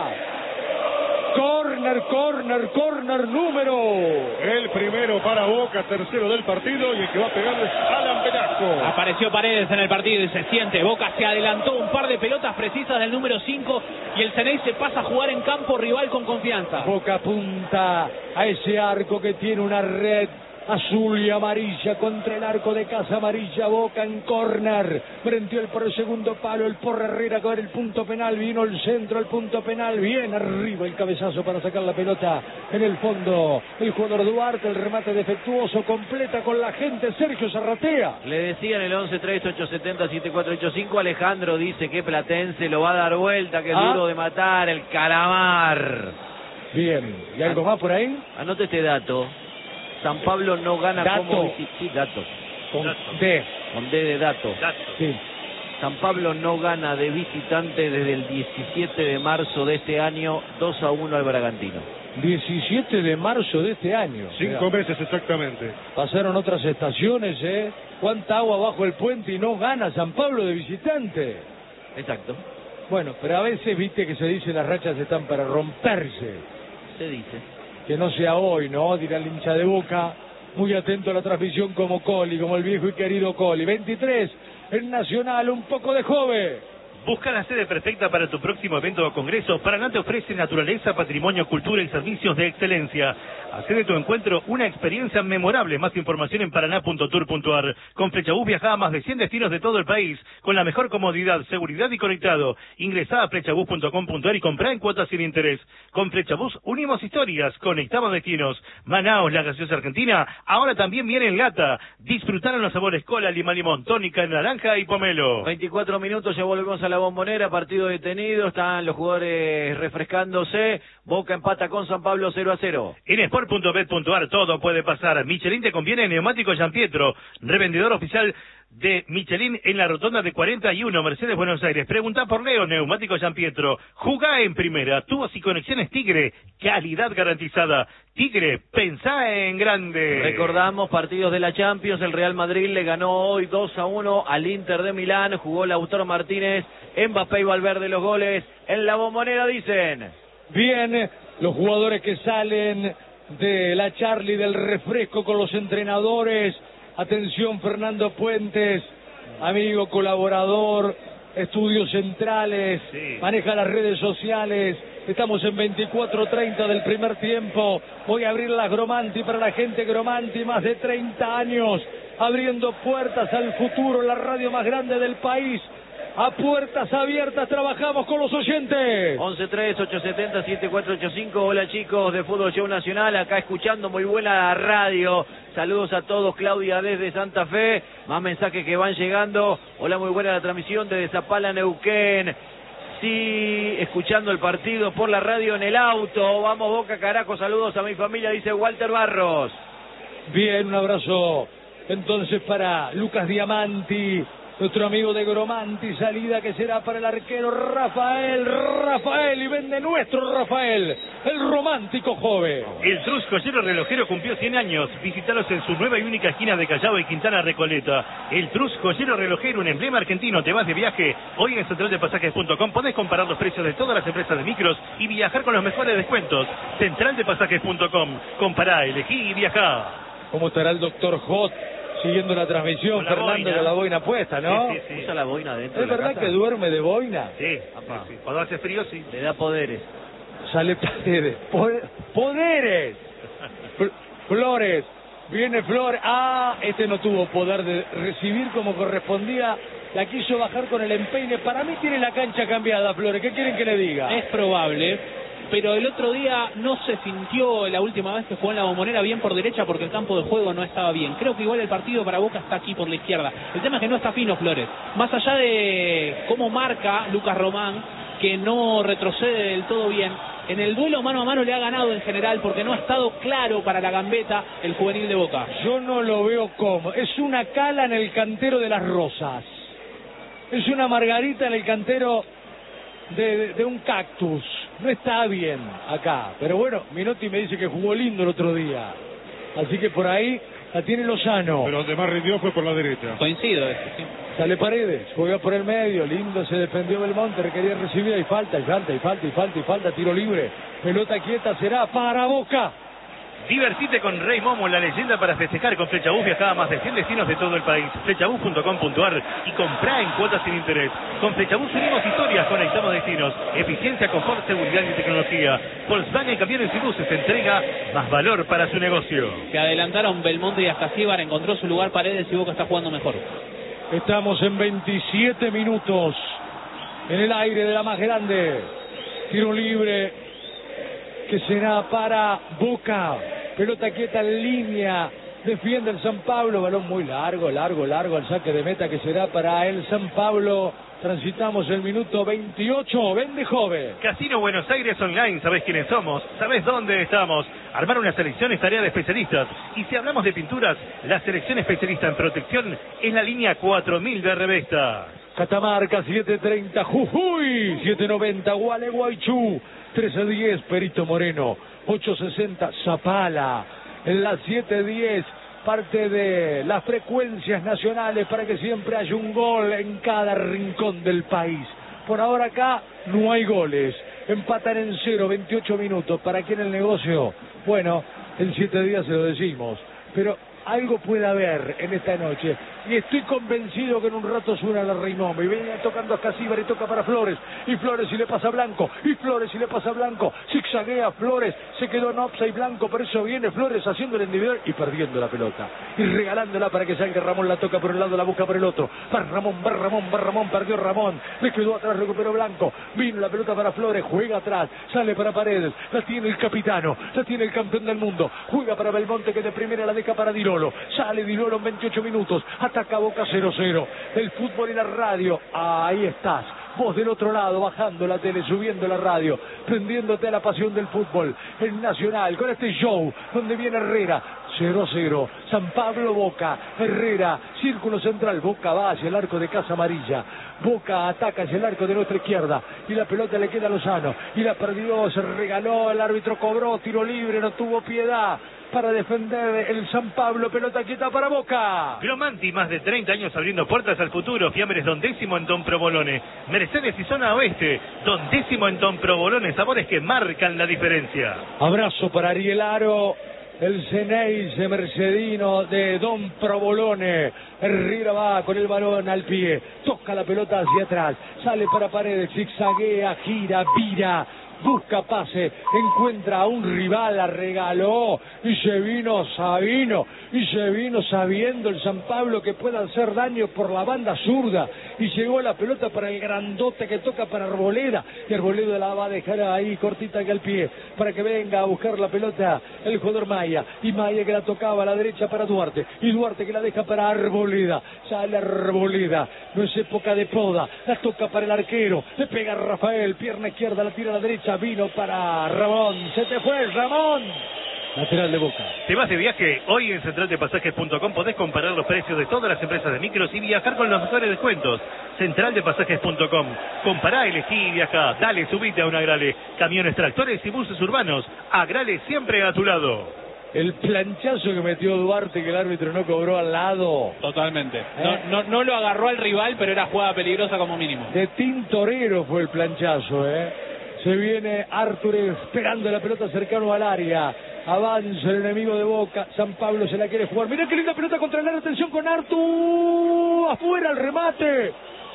Corner, corner, corner número. El primero para Boca, tercero del partido, y el que va a pegar es Alan Velasco. Apareció Paredes en el partido y se siente. Boca se adelantó, un par de pelotas precisas del número cinco y el Ceney se pasa a jugar en campo rival con confianza. Boca apunta a ese arco que tiene una red azul y amarilla contra el arco de Casa Amarilla. Boca en córner, frente por el segundo palo, el Porra Herrera con el punto penal, vino el centro, el punto penal, bien arriba el cabezazo para sacar la pelota en el fondo. El jugador Duarte, el remate defectuoso, completa con la gente Sergio Serratea. Le decían el once tres, ocho siete cero, siete cuatro ocho cinco. Alejandro dice que Platense lo va a dar vuelta, que es ¿Ah? duro de matar, el Calamar. Bien, ¿y algo más por ahí? Anote este dato. San Pablo no gana Dato. como visitante. Sí, dato. Con Dato. D. Con D de dato. Dato. Sí. San Pablo no gana de visitante desde el diecisiete de marzo de este año, dos a uno al Bragantino. diecisiete de marzo de este año. Cinco Mirá, meses exactamente. pasaron otras estaciones, ¿eh? ¿Cuánta agua bajo el puente y no gana San Pablo de visitante? Exacto. Bueno, pero a veces viste que se dice las rachas están para romperse. Se dice. Que no sea hoy, ¿no? Dirá el hincha de Boca. Muy atento a la transmisión como Coli, como el viejo y querido Coli. veintitrés, en Nacional, un poco de joven. Busca la sede perfecta para tu próximo evento o congreso. Paraná te ofrece naturaleza, patrimonio, cultura y servicios de excelencia. Hacé de tu encuentro una experiencia memorable. Más información en paraná punto tour punto ar. Con Flexabús viaja a más de cien destinos de todo el país, con la mejor comodidad, seguridad y conectado. Ingresá a flexabús punto com punto ar y comprá en cuotas sin interés. Con Flexabús unimos historias, conectamos destinos. Manaos, la gaseosa argentina, ahora también viene en lata. Disfrutaron los sabores cola, lima, limón, tónica, naranja y pomelo. veinticuatro minutos, ya volvemos a la Bombonera, partido detenido, están los jugadores refrescándose. Boca empata con San Pablo cero a cero. En sport punto bet punto ar todo puede pasar. Michelin te conviene Neumático Giampietro, revendedor oficial de Michelin en la rotonda de cuarenta y uno, Mercedes, Buenos Aires. Pregunta por Leo, Neumático Giampietro. Jugá en primera, tubos y conexiones Tigre, calidad garantizada. Tigre, pensá en grande. Recordamos partidos de la Champions, el Real Madrid le ganó hoy dos a uno al Inter de Milán, jugó Lautaro Martínez, Mbappé y Valverde los goles. En la Bombonera dicen... Bien, los jugadores que salen de la Charlie del refresco con los entrenadores. Atención, Fernando Puentes, amigo colaborador, estudios centrales, Sí. maneja las redes sociales. Estamos en veinticuatro treinta del primer tiempo. Voy a abrir las Gromanti para la gente Gromanti, más de treinta años, abriendo puertas al futuro, la radio más grande del país. A puertas abiertas trabajamos con los oyentes. once tres, ocho siete cero, siete cuatro ocho cinco. Hola chicos de Fútbol Show Nacional, acá escuchando muy buena radio. Saludos a todos, Claudia desde Santa Fe. Más mensajes que van llegando. Hola, muy buena la transmisión desde Zapala, Neuquén. Sí, escuchando el partido por la radio en el auto. Vamos Boca, carajo, saludos a mi familia, dice Walter Barros. Bien, un abrazo entonces para Lucas Diamanti, nuestro amigo de Gromanti, salida que será para el arquero Rafael, Rafael, y vende nuestro Rafael, el romántico joven. El Trus Joyero Relojero cumplió cien años. Visítalos en su nueva y única esquina de Callao y Quintana Recoleta. El Trus Joyero Relojero, un emblema argentino. Te vas de viaje. Hoy en central de pasajes punto com podés comparar los precios de todas las empresas de micros y viajar con los mejores descuentos. central de pasajes punto com. Compará, elegí y viajá. ¿Cómo estará el doctor Hot siguiendo la transmisión? Con la Fernando boina. con la boina puesta, ¿no? Sí, sí, sí. Usa la boina dentro ¿Es de la verdad casa. que duerme de boina? Sí, Apá. sí, sí. Cuando hace frío, sí. Le da poderes. Sale Paredes. Poder- ¡Poderes! Fl- Flores. Viene Flores. Ah, este no tuvo poder de recibir como correspondía. La quiso bajar con el empeine. Para mí tiene la cancha cambiada, Flores. ¿Qué quieren que le diga? Es probable, pero el otro día no se sintió la última vez que jugó en la Bombonera bien por derecha porque el campo de juego no estaba bien. Creo que igual el partido para Boca está aquí por la izquierda. El tema es que no está fino Flores. Más allá de cómo marca Lucas Román, que no retrocede del todo bien, en el duelo mano a mano le ha ganado en general porque no ha estado claro para la gambeta el juvenil de Boca. Yo no lo veo como. Es una cala en el cantero de las Rosas. Es una margarita en el cantero de, de, de un cactus. No está bien acá. Pero bueno, Minotti me dice que jugó lindo el otro día. Así que por ahí la tiene Lozano. Pero donde más rindió fue por la derecha. Coincido, este, sí. Sale Paredes, juega por el medio, lindo, se defendió Belmonte, quería recibir, y falta, y falta, y falta, y falta, y falta, tiro libre. Pelota quieta será para Boca. Divertite con Rey Momo, la leyenda para festejar. Con Flechabús viajaba a más de cien destinos de todo el país. Flechabús punto com punto ar y comprá en cuotas sin interés. Con Flechabús unimos historias, conectamos destinos. Eficiencia, confort, seguridad y tecnología. Volkswagen Camiones y Buses entrega más valor para su negocio. Se adelantaron Belmonte y hasta Cíbar, encontró su lugar Paredes y Boca está jugando mejor. Estamos en veintisiete minutos en el aire de la más grande. Tiro libre que será para Boca. Pelota quieta en línea. Defiende el San Pablo. Balón muy largo, largo, largo. Al saque de meta que será para el San Pablo. Transitamos el minuto veintiocho. Vende joven. Casino Buenos Aires Online, ¿sabés quiénes somos? ¿Sabés dónde estamos? Armar una selección es tarea de especialistas. Y si hablamos de pinturas, la selección especialista en protección es la línea cuatro mil de Revesta. Catamarca, siete treinta, Jujuy, siete noventa, Gualeguaychú, trece diez, Perito Moreno, ocho sesenta, Zapala, en las siete diez, parte de las frecuencias nacionales para que siempre haya un gol en cada rincón del país. Por ahora acá no hay goles, empatan en cero, veintiocho minutos. ¿Para quién el negocio? Bueno, en siete días se lo decimos, pero algo puede haber en esta noche. Y estoy convencido que en un rato suena la Reynome. Y viene tocando a Casíbar y toca para Flores. Y Flores y le pasa a Blanco. Y Flores y le pasa a Blanco. Zigzaguea Flores. Se quedó en offside Blanco. Por eso viene Flores haciendo el individual y perdiendo la pelota. Y regalándola para que salga Ramón. La toca por un lado, la busca por el otro. Va Ramón, va Ramón, va Ramón. Perdió Ramón. Le quedó atrás, recuperó Blanco. Vino la pelota para Flores. Juega atrás. Sale para Paredes. La tiene el capitano. La tiene el campeón del mundo. Juega para Belmonte que de primera la deja para Dirolo. Sale Dirolo en veintiocho minutos. Ataca Boca cero cero. El fútbol y la radio. Ahí estás. Vos del otro lado, bajando la tele, subiendo la radio, prendiéndote a la pasión del fútbol. El Nacional, con este show, donde viene Herrera. cero a cero. San Pablo, Boca. Herrera, círculo central. Boca va hacia el arco de Casa Amarilla. Boca ataca hacia el arco de nuestra izquierda. Y la pelota le queda a Lozano. Y la perdió, se regaló, el árbitro cobró, tiro libre, no tuvo piedad para defender el San Pablo. Pelota quieta para Boca. Gromanti, más de treinta años abriendo puertas al futuro. Fiambres Don Décimo en Don Provolone. Mercedes y Zona Oeste. Don Décimo en Don Provolone. Sabores que marcan la diferencia. Abrazo para Ariel Aro, el Ceneice mercedino de Don Provolone. Herrera va con el balón al pie. Toca la pelota hacia atrás. Sale para Paredes. Zigzaguea, gira, vira. busca pase, encuentra a un rival, la regaló y se vino Sabino, y se vino sabiendo el San Pablo que puede hacer daño por la banda zurda, y llegó la pelota para el grandote que toca para Arboleda, y Arboleda la va a dejar ahí cortita que al pie, para que venga a buscar la pelota el jugador Maya, y Maya que la tocaba a la derecha para Duarte, y Duarte que la deja para Arboleda, sale Arboleda, no es época de poda, la toca para el arquero, le pega a Rafael, pierna izquierda, la tira a la derecha, vino para Ramón, se te fue Ramón. Lateral de Boca. ¿Te vas de viaje? Hoy en central de pasajes punto com podés comparar los precios de todas las empresas de micros y viajar con los mejores descuentos. central de pasajes punto com. Compará, elegí y viajá. Dale, subite a un Agrale. Camiones, tractores y buses urbanos. Agrale siempre a tu lado. El planchazo que metió Duarte que el árbitro no cobró al lado. Totalmente. ¿Eh? No, no, no lo agarró al rival, pero era jugada peligrosa como mínimo. De Tintorero fue el planchazo, ¿eh? Se viene Artur esperando la pelota cercano al área. Avanza el enemigo de Boca. San Pablo se la quiere jugar. Mirá qué linda pelota contra el área. Atención con Artur. Afuera el remate.